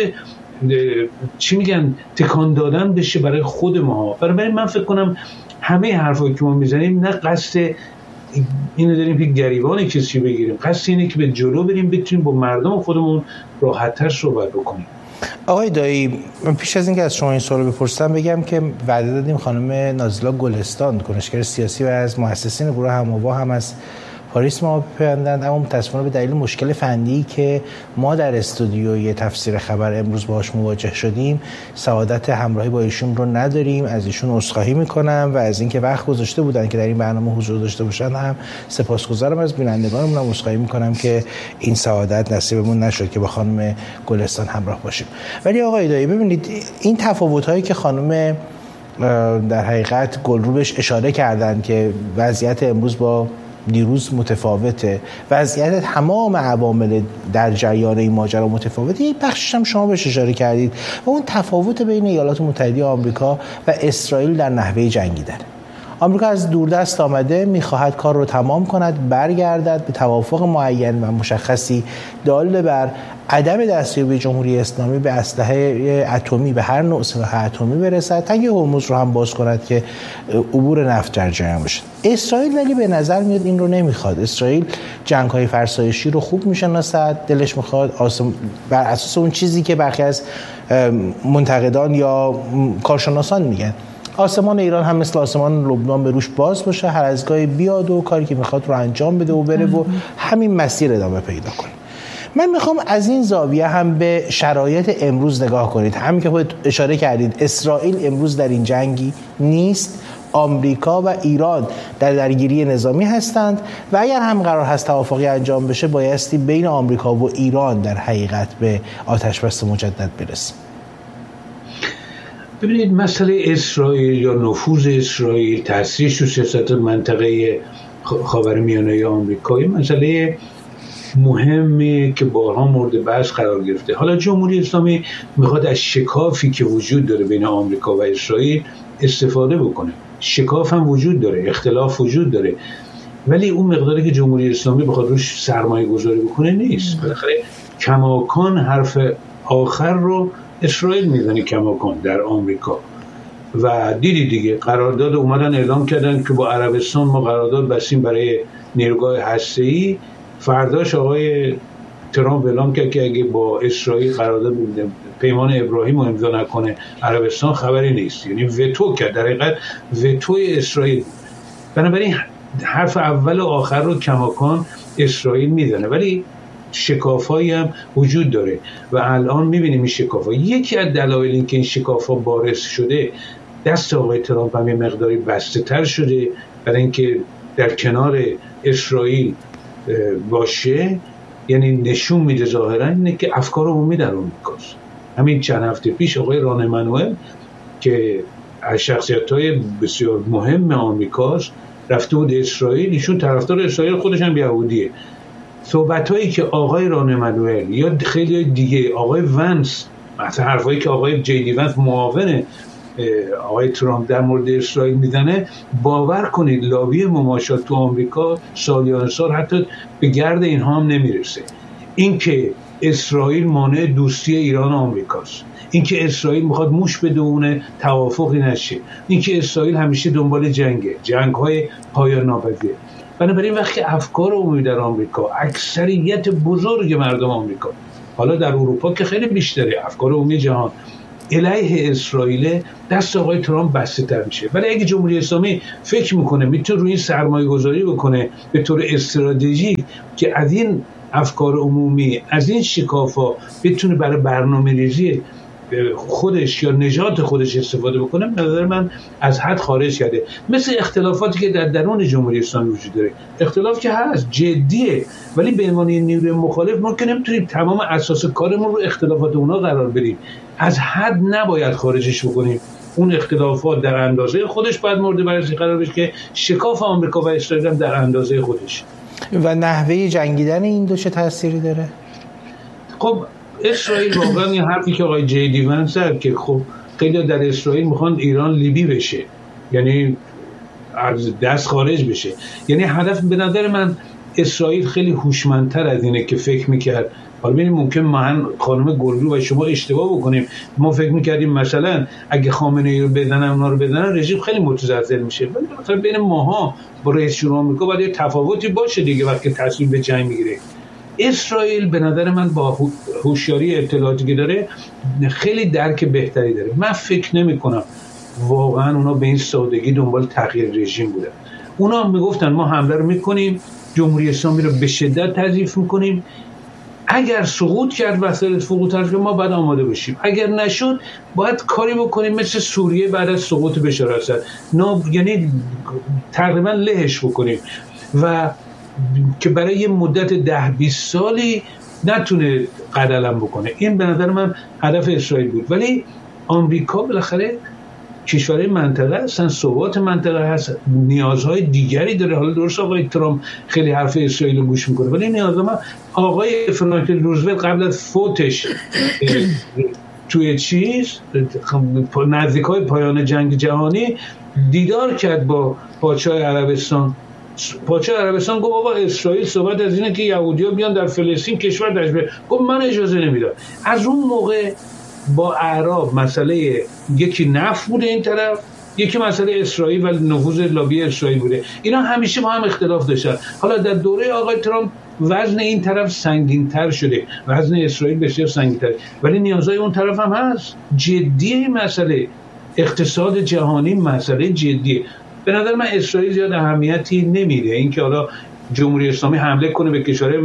چی میگن تکان دادن بشه برای خود ما. برای من فکر کنم همه حرفایی که ما میزنیم نه قصد اینو داریم که گریبان کسی بگیریم، قصد اینه که به جلو بریم، بتونیم با مردم خودمون راحت‌تر صحبت بکنیم.
آقای دایی، من پیش از اینکه از شما این سوال بپرسم بگم که وعده دادیم خانم نازیلا گلستان، کنشگر سیاسی و از مؤسسین گروه هم‌آوا هم از پاریس ما پیوندند، اما متأسفانه به دلیل مشکل فنی که ما در استودیوی تفسیر خبر امروز باهاش مواجه شدیم سعادت همراهی با ایشون رو نداریم. از ایشون عذرخواهی میکنم و از اینکه وقت گذاشته بودن که در این برنامه حضور داشته باشن هم سپاسگزارم. از بینندگانمون هم عذرخواهی میکنم که این سعادت نصیبمون نشد که با خانم گلستان همراه باشیم. ولی آقای دایی ببینید این تفاوت‌هایی که خانم در حقیقت گلرو بهش اشاره کردن که وضعیت امروز با دیروز متفاوته، وضعیت تمام عوامل در جریان این ماجرا متفاوته. یک بخشش هم شما بهش اشاره کردید و اون تفاوت بین ایالات متحده آمریکا و اسرائیل در نحوه جنگیدن. آمریکا از دوردست آمده، میخواهد کار رو تمام کند، برگردد به توافق معین و مشخصی دال بر عدم دستیابی جمهوری اسلامی به اسلحه اتمی، به هر نوع سلاح اتمی برسد، تنگ هرمز رو هم باز کند که عبور نفت در جریان بشه. اسرائیل ولی به نظر میاد این رو نمیخواد. اسرائیل جنگ‌های فرسایشی رو خوب میشناسد، دلش میخواد بر اساس اون چیزی که برخی از منتقدان یا کارشناسان میگن آسمان ایران هم مثل آسمان لبنان به روش باز باشه، هر از گاهی بیاد و کاری که میخواد رو انجام بده و بره و همین مسیر ادامه پیدا کنه. من میخوام از این زاویه هم به شرایط امروز نگاه کنید. همین که خودت اشاره کردید اسرائیل امروز در این جنگی نیست، آمریکا و ایران در درگیری نظامی هستند و اگر هم قرار هست توافقی انجام بشه بایستی بین آمریکا و ایران در حقیقت به آتش بس مجدد برسیم.
ببینید مسئله اسرائیل یا نفوذ اسرائیل، تأثیرش تو سیاست منطقه خاورمیانه آمریکایی مسئله مهمی که بارها مورد بحث قرار گرفته. حالا جمهوری اسلامی میخواد از شکافی که وجود داره بین آمریکا و اسرائیل استفاده بکنه. شکاف هم وجود داره، اختلاف وجود داره، ولی اون مقداری که جمهوری اسلامی بخواد روش سرمایه گذاری بکنه نیست. بالاخره کماکان حرف آخر رو اسرائیل میزنه کماکان در آمریکا. و دیدی دیگه قرارداد اومدن اعلام کردن که با عربستان ما قرارداد بستیم برای نیروگاه هسته‌ای. فرداش آقای ترامپ اعلام کرد که اگه با اسرائیل قرارداد پیمان ابراهیم رو امضا نکنه عربستان خبری نیست. یعنی وتو کرد، در حقیقت وتوی اسرائیل. بنابراین حرف اول و آخر رو کماکان اسرائیل میزنه، ولی شکافایی هم وجود داره و الان میبینیم این شکافا. یکی از دلایل این که این شکافا بارز شده دست آقای ترامپ هم یه مقداری بسته تر شده برای اینکه در کنار اسرائیل باشه. یعنی نشون میده ظاهرا اینه که افکار عمومی در آمریکاست. همین چند هفته پیش آقای ران امانوئل که از شخصیت‌های بسیار مهم آمریکاست رفته بود اسرائیل، ایشون طرفدار اسرائیل، خودش هم یهودیه. صحبت‌هایی که آقای ران امانوئل یا خیلی دیگه، آقای ونس مثلا حرفایی که آقای جی دی ونس معاون آقای ترامپ در مورد اسرائیل میزنه، باور کنید لابی مماشات تو آمریکا سالیان سال حتی به گرد اینها هم نمیرسه. این که اسرائیل مانع دوستی ایران و آمریکاست، این که اسرائیل میخواد موش بدونه توافقی نشه، این که اسرائیل همیشه دنبال جنگ‌های پایان ناپذیر. بنابراین وقتی افکار عمومی در آمریکا، اکثریت بزرگ مردم آمریکا، حالا در اروپا که خیلی بیشتره، افکار عمومی جهان علیه اسرائیل، دست آقای ترامپ بسته تر میشه. ولی اگه جمهوری اسلامی فکر میکنه میتونه روی این سرمایه گذاری بکنه به طور استراتژیک که از این افکار عمومی، از این شکافا بتونه برای برنامه ریزی خودش یا نجات خودش استفاده بکنه، به نظر من از حد خارج کرده. مثل اختلافاتی که در درون جمهوری اسلامی وجود داره، اختلاف که هست جدیه، ولی به عنوان نیروی مخالف ما که نمیتونیم تمام اساس کارمون رو اختلافات اونا قرار بدیم. از حد نباید خارجش بکنیم. اون اختلافات در اندازه خودش باید مورد بررسی قرار بشه که شکاف آمریکا و اسرائیل هم در اندازه خودش.
و نحوه جنگیدن این دو چه تأثیری داره؟
خب اسرائیل واقعا این حرفی که آقای جی دی ونس زد که خب خیلی در اسرائیل میخوان ایران لیبی بشه، یعنی از دست خارج بشه. یعنی هدف به نظر من اسرائیل خیلی هوشمندتر از اینه که فکر میکرد. حالا ببینید ممکن من خانم گلرو و شما اشتباه بکنیم، ما فکر میکردیم مثلا اگه خامنه‌ای رو بزنن اونا رو بزنن رژیم خیلی متزلزل میشه، ولی مثلا بین ماها با رئیس جمهور آمریکا باید یه تفاوتی باشه دیگه وقتی تصمیم به جنگ میگیره. اسرائیل به نظر من با هوشیاری اطلاعاتی که داره خیلی درک بهتری داره. من فکر نمی کنم واقعا اونا به این سادگی دنبال تغییر رژیم بودن. اونا هم میگفتن ما حمله رو میکنیم، جمهوری اسلامی رو به شدت تضعیف میکنیم، اگر سقوط کرد وسایل سقوطش ما باید آماده باشیم، اگر نشد باید کاری بکنیم مثل سوریه بعد از سقوط بشار اسد، یعنی تقریبا لهش بکنیم و که برای یه مدت 10-20 سالی نتونه قدلم بکنه. این به نظر من هدف اسرائیل بود. ولی آمریکا بالاخره کشورهای منطقه هستن، ثبات منطقه هست، نیازهای دیگری داره. حالا درست آقای ترامپ خیلی حرف اسرائیل رو گوش میکنه، ولی نیازهای آقای فرانکلین روزولت قبل از فوتش توی نزدیکای پایان جنگ جهانی دیدار کرد با پادشاه عربستان. پادشاه عربستان گفت آقا اسرائیل صحبت از اینه که یهودی‌ها بیان در فلسطین کشور درش بیارن. گفت من اجازه نمیدم. از اون موقع با اعراب مسئله یکی نفت بوده این طرف، یکی مسئله اسرائیل و نفوذ لابی اسرائیل بوده. اینا همیشه با هم اختلاف داشتن. حالا در دوره آقای ترامپ وزن این طرف سنگین‌تر شده، وزن اسرائیل بسیار سنگین‌تر، ولی نیازهای اون طرف هم هست. جدیه مسئله اقتصاد جهانی، مسئله جدیه. به نظر من اسرائیل زیاد اهمیتی نمیده اینکه حالا جمهوری اسلامی حمله کنه به کشورهای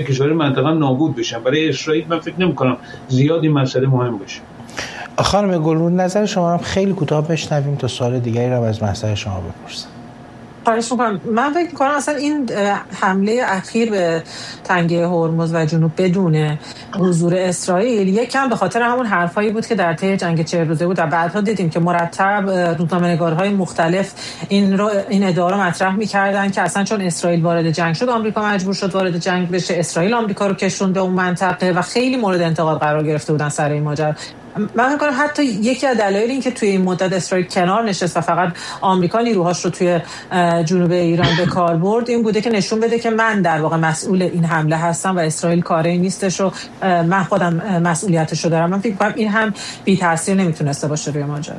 منطقه نابود بشن. برای اسرائیل من فکر نمی‌کنم زیاد این مسئله مهم باشه.
خانم گلرو نظر شما رو خیلی کوتاه بشنویم تا سوال دیگری رو از مسئله شما بپرسم.
خواهش می‌کنم. من فکر می‌کنم اصلا این حمله اخیر به تنگه هرمز و جنوب بدون حضور اسرائیل یکم به خاطر همون حرفایی بود که در طی جنگ 40 روزه بود و بعدها دیدیم که مرتب روزنامه‌نگارهای مختلف این ادعا رو مطرح می‌کردن که اصلا چون اسرائیل وارد جنگ شد آمریکا مجبور شد وارد جنگ بشه، اسرائیل آمریکا رو کشوند به اون منطقه و خیلی مورد انتقاد قرار گرفته بودن سر این ماجرا. من فکر کنم حتی یکی از دلایل این که توی این مدت اسرائیل کنار نشست و فقط آمریکا نیروهاش رو توی جنوب ایران به کار برد این بوده که نشون بده که من در واقع مسئول این حمله هستم و اسرائیل کاری نیستش و من خودم مسئولیتش رو دارم. من فکر کنم این هم بی تاثیر نمیتونسته باشه روی ماجرا.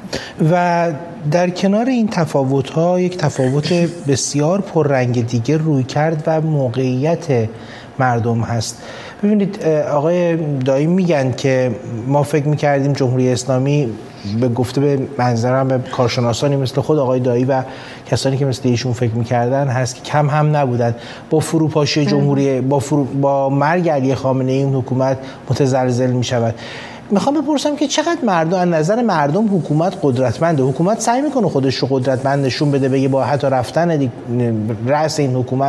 و
در کنار این تفاوت‌ها یک تفاوت بسیار پررنگ دیگه روی کرد و موقعیت مردم هست. ببینید آقای دایی میگن که ما فکر میکردیم جمهوری اسلامی به گفته به منظرم به کارشناسانی مثل خود آقای دایی و کسانی که مثل ایشون فکر میکردن هست که کم هم نبودن با فروپاشی جمهوری با مرگ علی خامنه‌ای این حکومت متزلزل میشود. میخوام بپرسم که چقدر مردم از نظر مردم حکومت قدرتمنده؟ حکومت سعی میکنه خودش رو قدرتمند نشون بده، بگه با حتی رفتن رأس این حکومت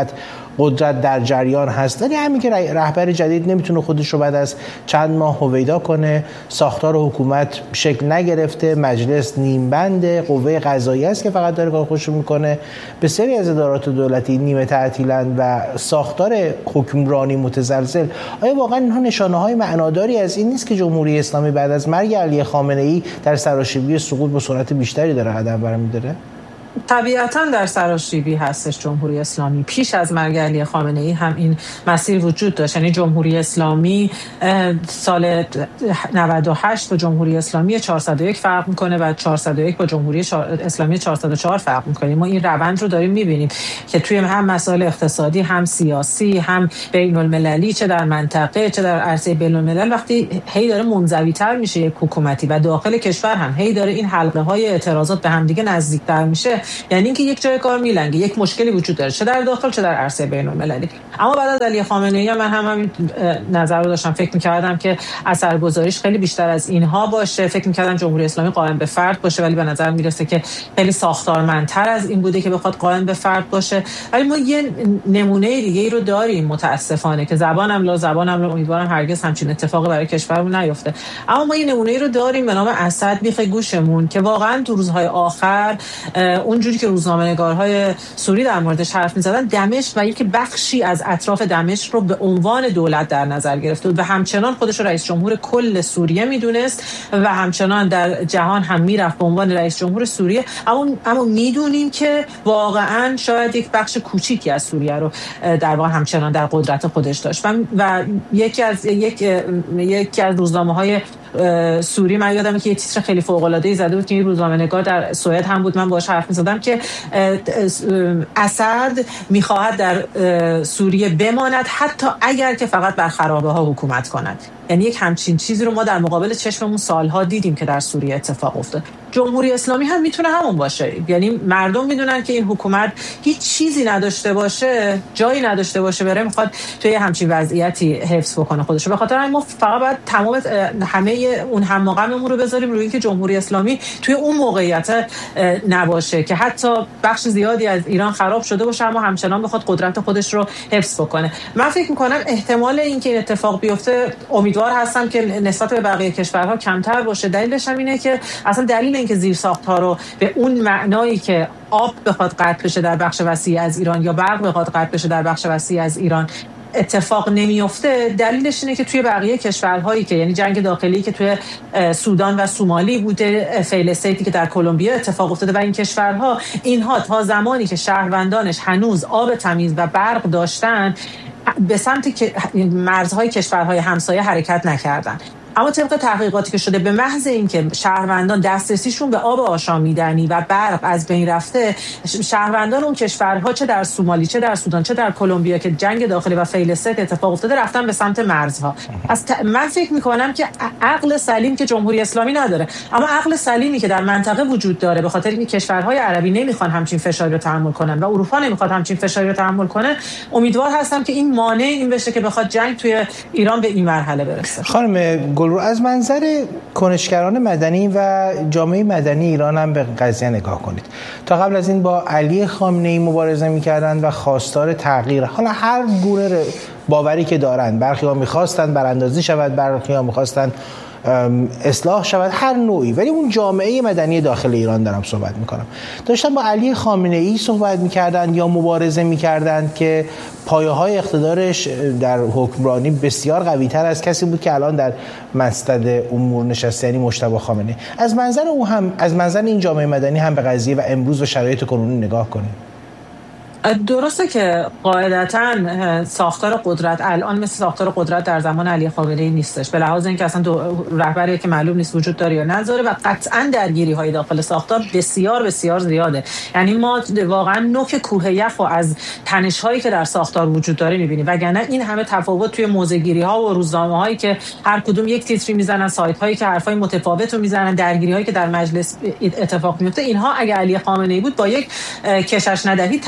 قدرت در جریان هست، ولی همین که رهبر جدید نمیتونه خودش رو بعد از چند ماه هویدا کنه، ساختار حکومت شکل نگرفته، مجلس نیم بنده، قوه قضاییه است که فقط داره کار خودش رو میکنه، بسیاری از ادارات دولتی نیمه تعطیلن و ساختار حکمرانی متزلزل. آیا واقعا اینها نشانه‌های معناداری از این نیست که جمهوری اسلامی بعد از مرگ علی خامنه‌ای در سراشیبی سقوط با سرعت بیشتری داره قدم برمی‌داره؟
طبیعتاً در سراشیبی هستش جمهوری اسلامی. پیش از مرگ علی خامنه‌ای هم این مسیر وجود داشت. یعنی جمهوری اسلامی سال 98 با جمهوری اسلامی 401 فرق میکنه و 401 با جمهوری اسلامی 404 فرق میکنه. ما این روند رو داریم میبینیم که توی هم مسائل اقتصادی، هم سیاسی، هم بین المللی، چه در منطقه چه در عرصه بین الملل، وقتی هی داره منزوی‌تر میشه یک حکومتی و داخل کشور هم هی داره این حلقه های اعتراضات به هم دیگه نزدیک‌تر میشه، یعنی اینکه یک جای کار میلنگه، یک مشکلی وجود داره، چه در داخل چه در عرصه بین المللی. اما بعد از علی خامنه‌ای من همین نظر رو داشتم، فکر می‌کردم که اثرگذاریش خیلی بیشتر از اینها باشه، فکر می‌کردم جمهوری اسلامی قائم به فرد باشه، ولی به نظر میرسه که خیلی ساختارمندتر از این بوده که بخواد قائم به فرد باشه. ولی ما یه نمونه دیگه ای رو داریم متاسفانه که زبانم امیدوارم هرگز همچین اتفاقی برای کشورمون نیفته، اما ما یه نمونه ای رو داریم به نام اسد بیخ گوشمون که واقعا تو روزهای آخر اونجوری که روزنامه‌نگارهای سوری در موردش حرف می‌زدن، دمشق و یک بخشی از اطراف دمشق رو به عنوان دولت در نظر گرفته بود و همچنان خودش رو رئیس جمهور کل سوریه میدونست و همچنان در جهان هم میرفت به عنوان رئیس جمهور سوریه. اما میدونیم که واقعا شاید یک بخش کوچیکی از سوریه رو در واقع همچنان در قدرت خودش داشت و یکی از روزنامه‌های سوری، من یادمه که یه تیتر خیلی فوق‌العاده‌ای زده بود که این روزنامه‌نگار در سوئد هم بود، من باهاش حرف می‌زدم که اسد می‌خواهد در سوریه بماند حتی اگر که فقط بر خرابه‌ها حکومت کند. یعنی یک همچین چیزی رو ما در مقابل چشممون سالها دیدیم که در سوریه اتفاق افتاد. جمهوری اسلامی هم میتونه همون باشه، یعنی مردم میدونن که این حکومت هیچ چیزی نداشته باشه، جایی نداشته باشه، بره میخواد توی همچین وضعیتی حفظ بکنه خودش. به خاطر همین ما فقط باید تمام همه اون هم مقاممون رو بذاریم روی اینکه جمهوری اسلامی توی اون موقعیت نباشه که حتی بخش زیادی از ایران خراب شده باشه اما همچنان بخواد قدرت خودش رو حفظ بکنه. من فکر می‌کنم احتمال اینکه این اتفاق بیفته، امیدوار هستم که نسبت به بقیه کشورها کمتر باشه. دلیلش هم اینه که اصلا دلیل اینکه زیرساخت‌ها رو به اون معنایی که آب بخواد قطع بشه در بخش وسیعی از ایران یا برق بخواد قطع بشه در بخش وسیعی از ایران اتفاق نمیفته، دلیلش اینه که توی بقیه کشورهایی که یعنی جنگ داخلی که توی سودان و سومالی بوده، فیل استیتی که در کلمبیا اتفاق افتاده و این کشورها اینها تا زمانی که شهروندانش هنوز آب تمیز و برق داشتن به سمت مرزهای کشورهای همسایه حرکت نکردن. اما طبق تحقیقاتی که شده به محض اینکه شهروندان دسترسیشون به آب آشامیدنی و برق از بین رفته، شهروندان اون کشورها چه در سومالی چه در سودان چه در کلمبیا که جنگ داخلی و فیل استیت اتفاق افتاده رفتن به سمت مرزها. من فکر میکنم که عقل سلیم که جمهوری اسلامی نداره، اما عقل سلیمی که در منطقه وجود داره، به خاطر اینکه کشورهای عربی نمیخوان همچین فشاری رو تحمل کنن و اروپا نمیخواد همچین فشاری رو تحمل کنه، امیدوار هستم که این مانع این بشه که بخواد جنگ توی ایران به این مرحله برسه.
خانم گلرو، از منظر کنشگران مدنی و جامعه مدنی ایران هم به قضیه نگاه کنید. تا قبل از این با علی خامنه‌ای مبارزه می‌کردند و خواستار تغییر، حالا هر گونه باوری که دارند، برخی‌ها می‌خواستند براندازی شود، برخی‌ها می‌خواستند اصلاح شود، هر نوعی، ولی اون جامعه مدنی داخل ایران دارم صحبت میکنم، داشتن با علی خامنه‌ای صحبت میکردن یا مبارزه میکردن که پایه‌های اقتدارش در حکمرانی بسیار قوی‌تر از کسی بود که الان در مصدد امور نشسته، یعنی مجتبی خامنه‌ای. از منظر او هم، از منظر این جامعه مدنی هم به قضیه و امروز و شرایط کنونی نگاه کنیم.
درسته که قاعدتاً ساختار قدرت الان مثل ساختار قدرت در زمان علی خامنه‌ای نیستش، به لحاظ اینکه اصلا رهبری که معلوم نیست وجود داره یا نداره و قطعاً درگیری‌های داخل ساختار بسیار بسیار زیاده. یعنی ما واقعاً نوک کوه یخ و از تنش‌هایی که در ساختار وجود داره می‌بینیم، وگرنه این همه تفاوت توی موضع‌گیری‌ها و روزنامه‌هایی که هر کدوم یک تیتری میزنن، سایت‌هایی که حرفای متفاوت رو میزنن، درگیری‌هایی که در مجلس اتفاق میفته، اینها اگه علی خامنه‌ای بود با یک کشش ندهی تموم کرد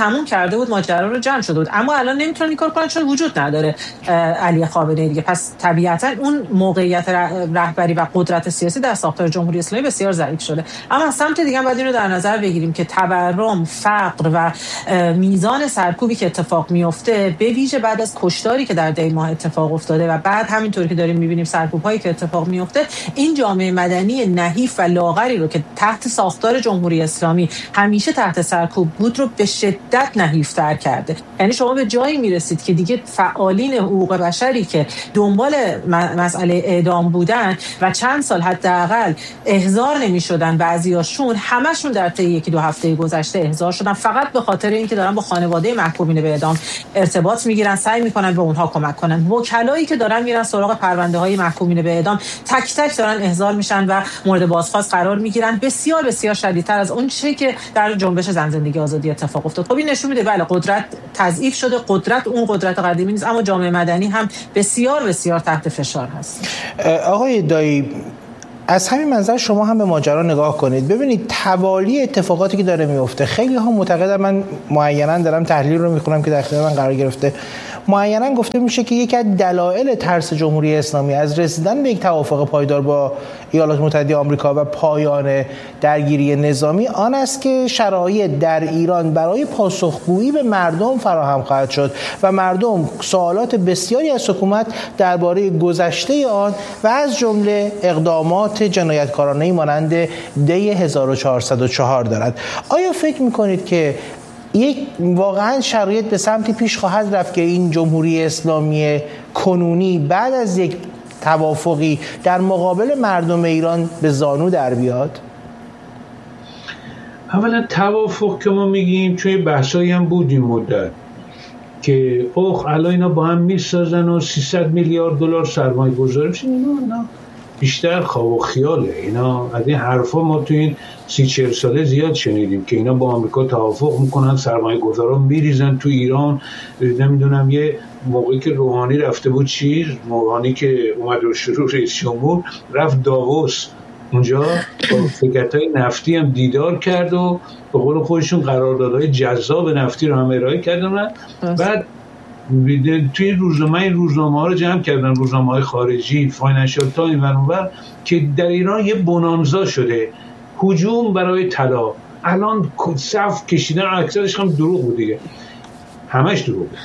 کرده بود ماجرا رو جمع شده بود، اما الان نمیتونن این کار کنن چون وجود نداره علی خامنه‌ای دیگه. پس طبیعتا اون موقعیت رهبری و قدرت سیاسی در ساختار جمهوری اسلامی بسیار ضعیف شده. اما از سمت دیگه باید این رو در نظر بگیریم که تورم، فقر و میزان سرکوبی که اتفاق میفته، به ویژه بعد از کشتاری که در دی ماه اتفاق افتاده و بعد همینطوری که داریم میبینیم سرکوب‌هایی که اتفاق میفته، این جامعه مدنی نحیف و لاغری رو که تحت ساختار جمهوری اسلامی همیشه تحت سرکوب بود رو به شدت نحیف‌تر کرده. یعنی شما به جایی میرسید که دیگه فعالین حقوق بشری که دنبال مسئله اعدام بودن و چند سال حداقل احضار نمی‌شدن، بعضیاشون همشون در طی 1-2 هفته گذشته احضار شدن فقط به خاطر اینکه دارن با خانواده محکومین به اعدام ارتباط میگیرن، سعی میکنن به اونها کمک کنن. وکلایی که دارن میرن سراغ پرونده‌های محکومین به اعدام تک تک دارن احضار میشن و مورد بازخواست قرار میگیرن، بسیار بسیار شدیدتر از اون چیزی که در جنبش زن زندگی آزادی اتفاق افتاد. خب این نشون میده بله قدرت تضعیف شده، قدرت اون قدرت قدیمی نیست، اما جامعه مدنی هم بسیار بسیار تحت فشار هست.
آقای دایی، از همین منظر شما هم به ماجرا نگاه کنید، ببینید توالی اتفاقاتی که داره میفته. خیلی ها معتقدن، من معینا دارم تحلیل رو میخونم که در اختیار من قرار گرفته، معینا گفته میشه که یکی از دلایل ترس جمهوری اسلامی از رسیدن به یک توافق پایدار با ایالات متحده آمریکا و پایان درگیری نظامی آن است که شرایط در ایران برای پاسخگویی به مردم فراهم خواهد شد و مردم سوالات بسیاری از حکومت درباره گذشته آن و از جمله اقدامات جنایتکارانه‌ای مانند دی 1404 دارد. آیا فکر میکنید که یک واقعا شرایط به سمتی پیش خواهد رفت که این جمهوری اسلامی کنونی بعد از یک توافقی در مقابل مردم ایران به زانو در بیاد؟
اولا توافق که ما میگیم چون یه بحثایی هم بود این مدت که الان اینا با هم میسازن و 300 میلیارد دلار سرمایه گذاری میشه، اینا بیشتر خواب و خیاله. اینا از این حرفا ما تو این 30-40 ساله زیاد شنیدیم که اینا با آمریکا توافق میکنن، سرمایه گذارا میریزن تو ایران. نمیدونم یه موقعی که روحانی رفته بود، روحانی که اومد رو شروع رئیس جمهور رفت داووس، اونجا با شرکت‌های نفتی هم دیدار کرد و به قول خودشون قراردادهای جذاب نفتی رو هم ارائه کردن. بعد توی روزنامه‌ها رو جمع کردن، روزنامه‌های خارجی، فاینانشال تایم و اونور، که در ایران یه بونانزا شده، هجوم برای طلا. الان صف کشیدن، اکثرش هم دروغ بود دیگه، همش دروغ بود،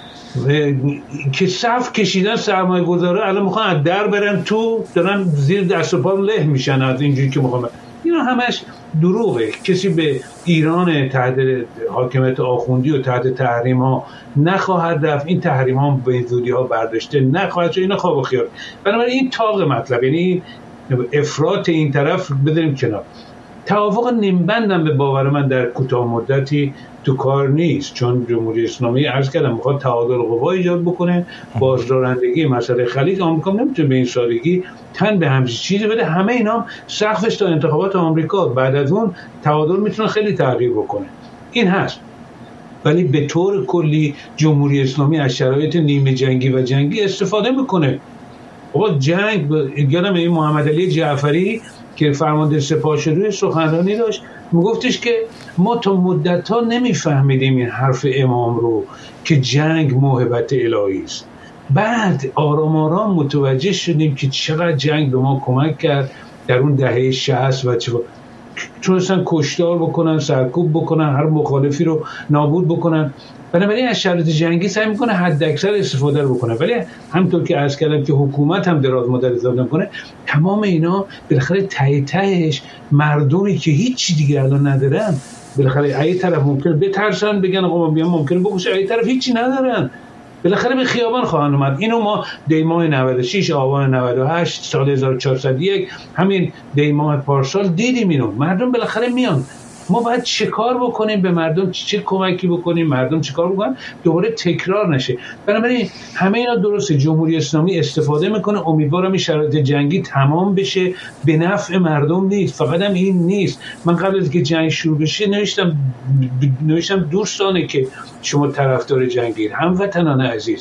که صف کشیدن سرمایه گذاره الان میخوان از در برن تو، دارن زیر دست و پا له میشن از اینجوری که میخوان. اینا همش دروغه. کسی به ایران تحت حاکمیت آخوندی و تحت تحریم ها نخواهد رفت، این تحریم ها به زودی ها برداشته نخواهد شد. اینا خواب و خیال. بنابراین این طاق مطلب، یعنی افراط این طرف بذاریم کنار. توافق نیمبندم به باور من در کوتاه مدتی تو کار نیست، چون جمهوری اسلامی عرض کردم میخواد تعادل قوا ایجاد بکنه، بازدارندگی مسئله خلیج. آمریکا نمیتونه به این سادگی تن به همچین چیزی بده. همه اینا سقفش تا انتخابات آمریکا، بعد از اون تعادل میتونه خیلی تغییر بکنه. این هست. ولی به طور کلی جمهوری اسلامی از شرایط نیمه جنگی و جنگی استفاده میکنه. آقا جنگ، یادم این محمد علی جعفری که فرمانده سپاه شروع سخنرانی داشت، میگفتش که ما تا مدت‌ها نمیفهمیدیم این حرف امام رو که جنگ موهبت الهی است. بعد آرام آرام متوجه شدیم که چقدر جنگ به ما کمک کرد در اون دهه 60 و تونستن کشتار بکنن، سرکوب بکنن، هر مخالفی رو نابود بکنن. بنابراین از شرایط جنگی سعی میکنه حد اکثر استفاده رو بکنه. ولی همونطور که عرض کردم که حکومت هم دراز مدت استفاده میکنه، تمام اینا بالاخره تهش مردمی که هیچی دیگه الان ندارن، بالاخره ای طرف ممکنه بترسن بگن آقا ما بیام ممکنه بکشه، ای طرف هیچی ندارن، بالاخره به خیابان خواهند اومد. اینو ما دی ماه 96 آبان 98 سال 1401 همین دی ماه پارسال دیدیم. اینو مردم بالاخره میان. ما باید چه کار بکنیم به مردم، چه کمکی بکنیم، مردم چه کار بکنن دوباره تکرار نشه. بنابراین همه اینا درسته. جمهوری اسلامی استفاده میکنه. امیدوارم این شرایط جنگی تمام بشه، به نفع مردم نیست. فقط هم این نیست. من قبل از که جنگ شروع بشه نوشتم دوستانه که شما طرفدار جنگید، هموطنان عزیز،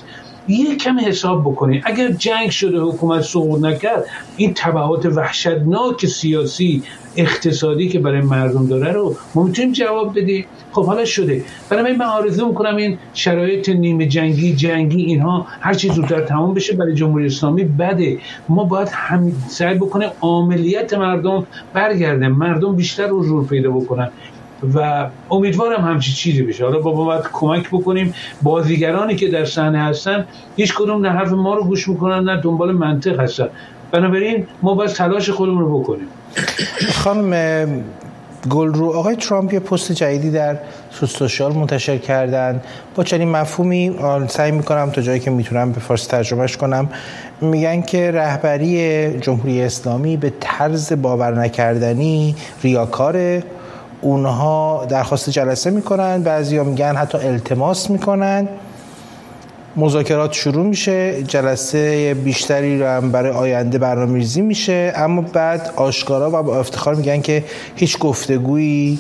یک کم حساب بکنید. اگر جنگ شده حکومت سقوط نکرد، این تبعات وحشتناک سیاسی اقتصادی که برای مردم داره رو ما میتونیم جواب بدیم. خب حالا شده، برای من آرزو میکنم این شرایط نیمه جنگی اینها هر چی زودتر تمام بشه. برای جمهوری اسلامی بده. ما باید سعی بکنیم عاملیت مردم برگرده، مردم بیشتر حضور پیدا بکنن و امیدوارم همچی چیزی بشه. حالا باید کمک بکنیم. بازیگرانی که در صحنه هستن هیچ کدوم نه حرف ما رو گوش میکنن نه دنبال منطق هستن، بنابراین ما باید تلاش خودمون رو بکنیم.
خانم گلرو، آقای ترامپ یه پست جدیدی در سوشال منتشر کردن با چنین مفهومی، سعی میکنم تا جایی که میتونم به فارسی ترجمهش کنم. میگن که رهبری جمهوری اسلامی به طرز باور نکردنی ریاکاره، اونها درخواست جلسه میکنن، بعضیا میگن حتی التماس میکنن، مذاکرات شروع میشه، جلسه بیشتری رو هم برای آینده برنامه‌ریزی میشه، اما بعد آشکارا و با افتخار میگن که هیچ گفتگویی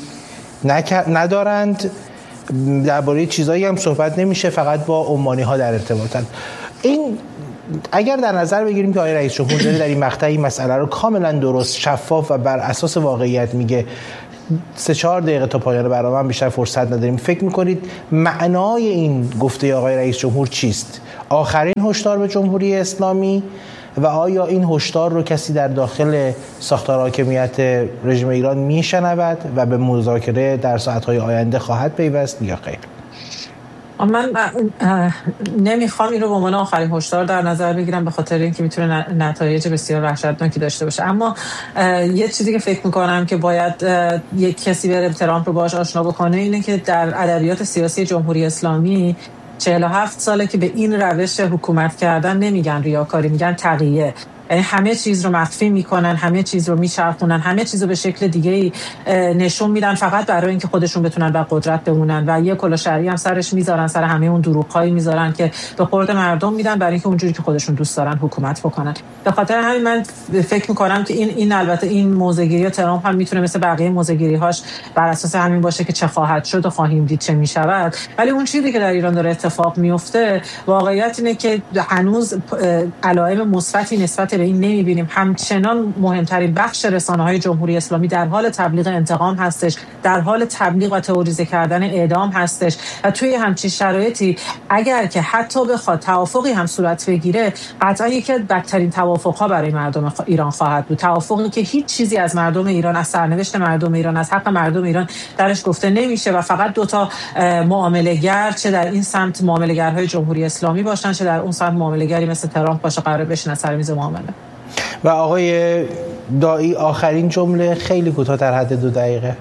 ندارند، درباره چیزایی هم صحبت نمیشه، فقط با عمانی ها در ارتباطن. این اگر در نظر بگیریم که آقای رئیس جمهور داره در این مقطع این مسئله رو کاملا درست، شفاف و بر اساس واقعیت میگه، 3-4 دقیقه تا پایان برنامه بیشتر فرصت نداریم، فکر میکنید معنای این گفته آقای رئیس جمهور چیست؟ آخرین هشدار به جمهوری اسلامی و آیا این هشدار رو کسی در داخل ساختار حاکمیت رژیم ایران میشنود و به مذاکره در ساعت‌های آینده خواهد پیوست یا خیر؟
من نمیخوام این رو به عنوان آخرین هشدار در نظر بگیرم، به خاطر اینکه میتونه نتایج بسیار وحشتناکی داشته باشه. اما یه چیزی که فکر میکنم که باید یک کسی بره ترامپ رو باهاش آشنا بکنه اینه که در ادبیات سیاسی جمهوری اسلامی 47 ساله که به این روش حکومت کردن نمیگن ریاکاری، میگن تقیه. یعنی همه چیز رو مخفی میکنن، همه چیز رو میچرخونن، همه چیز رو به شکل دیگه نشون میدن فقط برای اینکه خودشون بتونن بر قدرت بمونن و یه کلاه شرعی هم سرش میذارن، سر همه اون دروغ‌هایی میذارن که به خورد مردم میدن برای اینکه اونجوری که خودشون دوست دارن حکومت بکنن. به خاطر همین من فکر میکنم که این البته این موضع‌گیری ترامپ هم میتونه مثل بقیه موضع‌گیری‌هاش بر اساس همین باشه که چه خواهد شد و خواهیم دید چه میشود، ولی اون چیزی که در ایران داره اتفاق میفته واقعیت اینه که هنوز علائم مثبتی نسبت به این نمیبینیم. همچنان مهمترین بخش رسانه‌های جمهوری اسلامی در حال تبلیغ انتقام هستش، در حال تبلیغ و تئوریزه کردن اعدام هستش و توی همچین شرایطی اگر که حتی بخواد توافقی هم صورت بگیره، قطعا یکی از بدترین توافق‌ها برای مردم ایران خواهد بود. توافقی که هیچ چیزی از مردم ایران، از سرنوشت مردم ایران، از حق مردم ایران درش گفته نمیشه و فقط دوتا معامله‌گر، چه در این سمت معامله‌گرهای جمهوری اسلامی باشن چه در اون سمت معامله‌گری مثل ترامپ باشه، قرار بشینن سر میز معامله.
و آقای دایی آخرین جمله خیلی کوتاه در حد 2 دقیقه.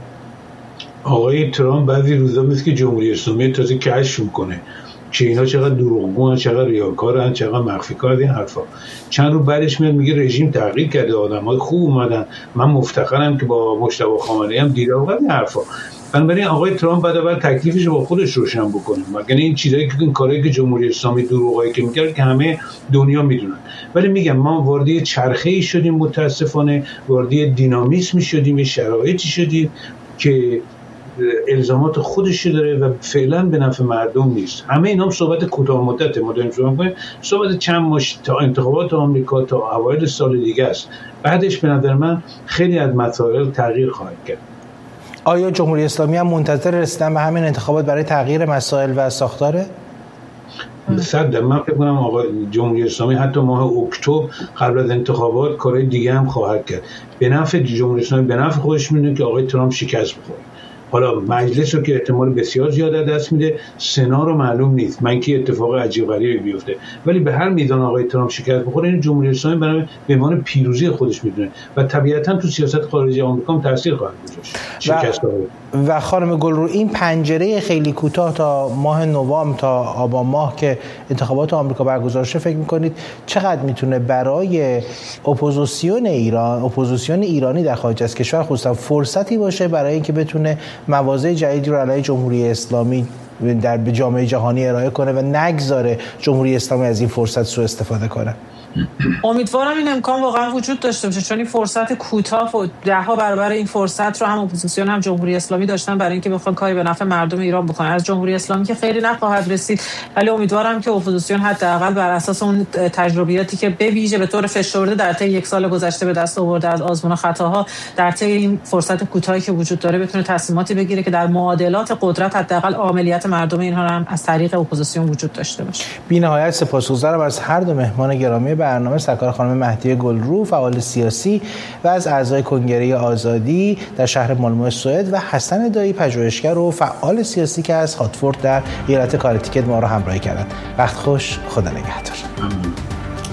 آقای ترامپ بعضی روزا مثل که جمهوری اسلامی تازه کشف میکنه که اینا چقدر دروغگوان، چقدر ریاکارن، چقدر مخفی کار، این حرفا. چند رو بعدش میاد میگه رژیم تغییر کرده، آدمای خوب اومدن، من مفتخرم که با مجتبی خامنه‌ای هم دیدار کردم، این حرفا. بنابراین آقای ترامپ بعد تکلیفش با خودش روشن بکنه، مگر این چیزایی که این کارهایی که جمهوری اسلامی دروغایی که میکرد که همه دنیا میدونن. ولی میگم ما وارد چرخه‌ای شدیم، متاسفانه وارد دینامیسم شدیم، یه شرایطی شدیم که الزامات خودش داره و فعلا به نفع مردم نیست. همه اینا هم صحبت کوتاه مدته، ما داریم صحبت چند ماه تا انتخابات آمریکا تا اوایل سال دیگه است. بعدش به نظر من خیلی از مسائل تغییر خواهد کرد.
آیا جمهوری اسلامی هم منتظر رسیدن به همین انتخابات برای تغییر مسائل و ساختاره؟
صد من فکر کنم آقای جمهوری اسلامی حتی ماه اکتبر قبل از انتخابات کارهای دیگه هم خواهد کرد. به نفع جمهوری اسلامی، به نفع خودش میدونه که آقای ترامپ شکست بخوره. حالا مجلس رو که احتمال بسیار زیاد دست میده، سنا رو معلوم نیست، من که اتفاق عجیب غریبی بیفته، ولی به هر میزان آقای ترامپ شکست بخوره این جمهوری اسلامی برای به عنوان پیروزی خودش میدونه و طبیعتا تو سیاست خارجی آمریکا هم تاثیر خواهد گذاشت.
و خانم گلرو، این پنجره خیلی کوتاه تا ماه نوامبر تا آبان ماه که انتخابات آمریکا برگزار شه، فکر میکنید چقدر میتونه برای اپوزیسیون ایرانی در خارج از کشور خصوصا فرصتی باشه برای اینکه بتونه مواضع جدیدی رو علیه جمهوری اسلامی در جامعه جهانی ارائه کنه و نگذاره جمهوری اسلامی از این فرصت سوء استفاده کنه.
امیدوارم این امکان واقعا وجود داشته باشه، چون این فرصت کوتاه و 10 برابر این فرصت رو هم اپوزیسیون هم جمهوری اسلامی داشتن برای اینکه بخوان کاری به نفع مردم ایران بکنن. از جمهوری اسلامی که خیلی نخواهد رسید، ولی امیدوارم که اپوزیسیون حداقل بر اساس اون تجربیاتی که به ویژه به طور فشرده در طی 1 سال گذشته به دست آورده از آزمون و خطاها، در طی این فرصت کوتاهی که وجود داره بتونه تصمیماتی بگیره که در معادلات قدرت حداقل عملیات مردم اینها هم از طریق اپوزیسیون وجود داشته باشه.
بی‌نهایت سپاسگزارم از هر دو مهمان گرامی برنامه، سرکار خانم مهدیه گلرو فعال سیاسی و از اعضای کنگره آزادی در شهر مالمو سوئد و حسن دایی پژوهشگر و فعال سیاسی که از هاتفورد در ایالت کانتیکت ما را همراهی کردند. وقت خوش، خدا نگهدار.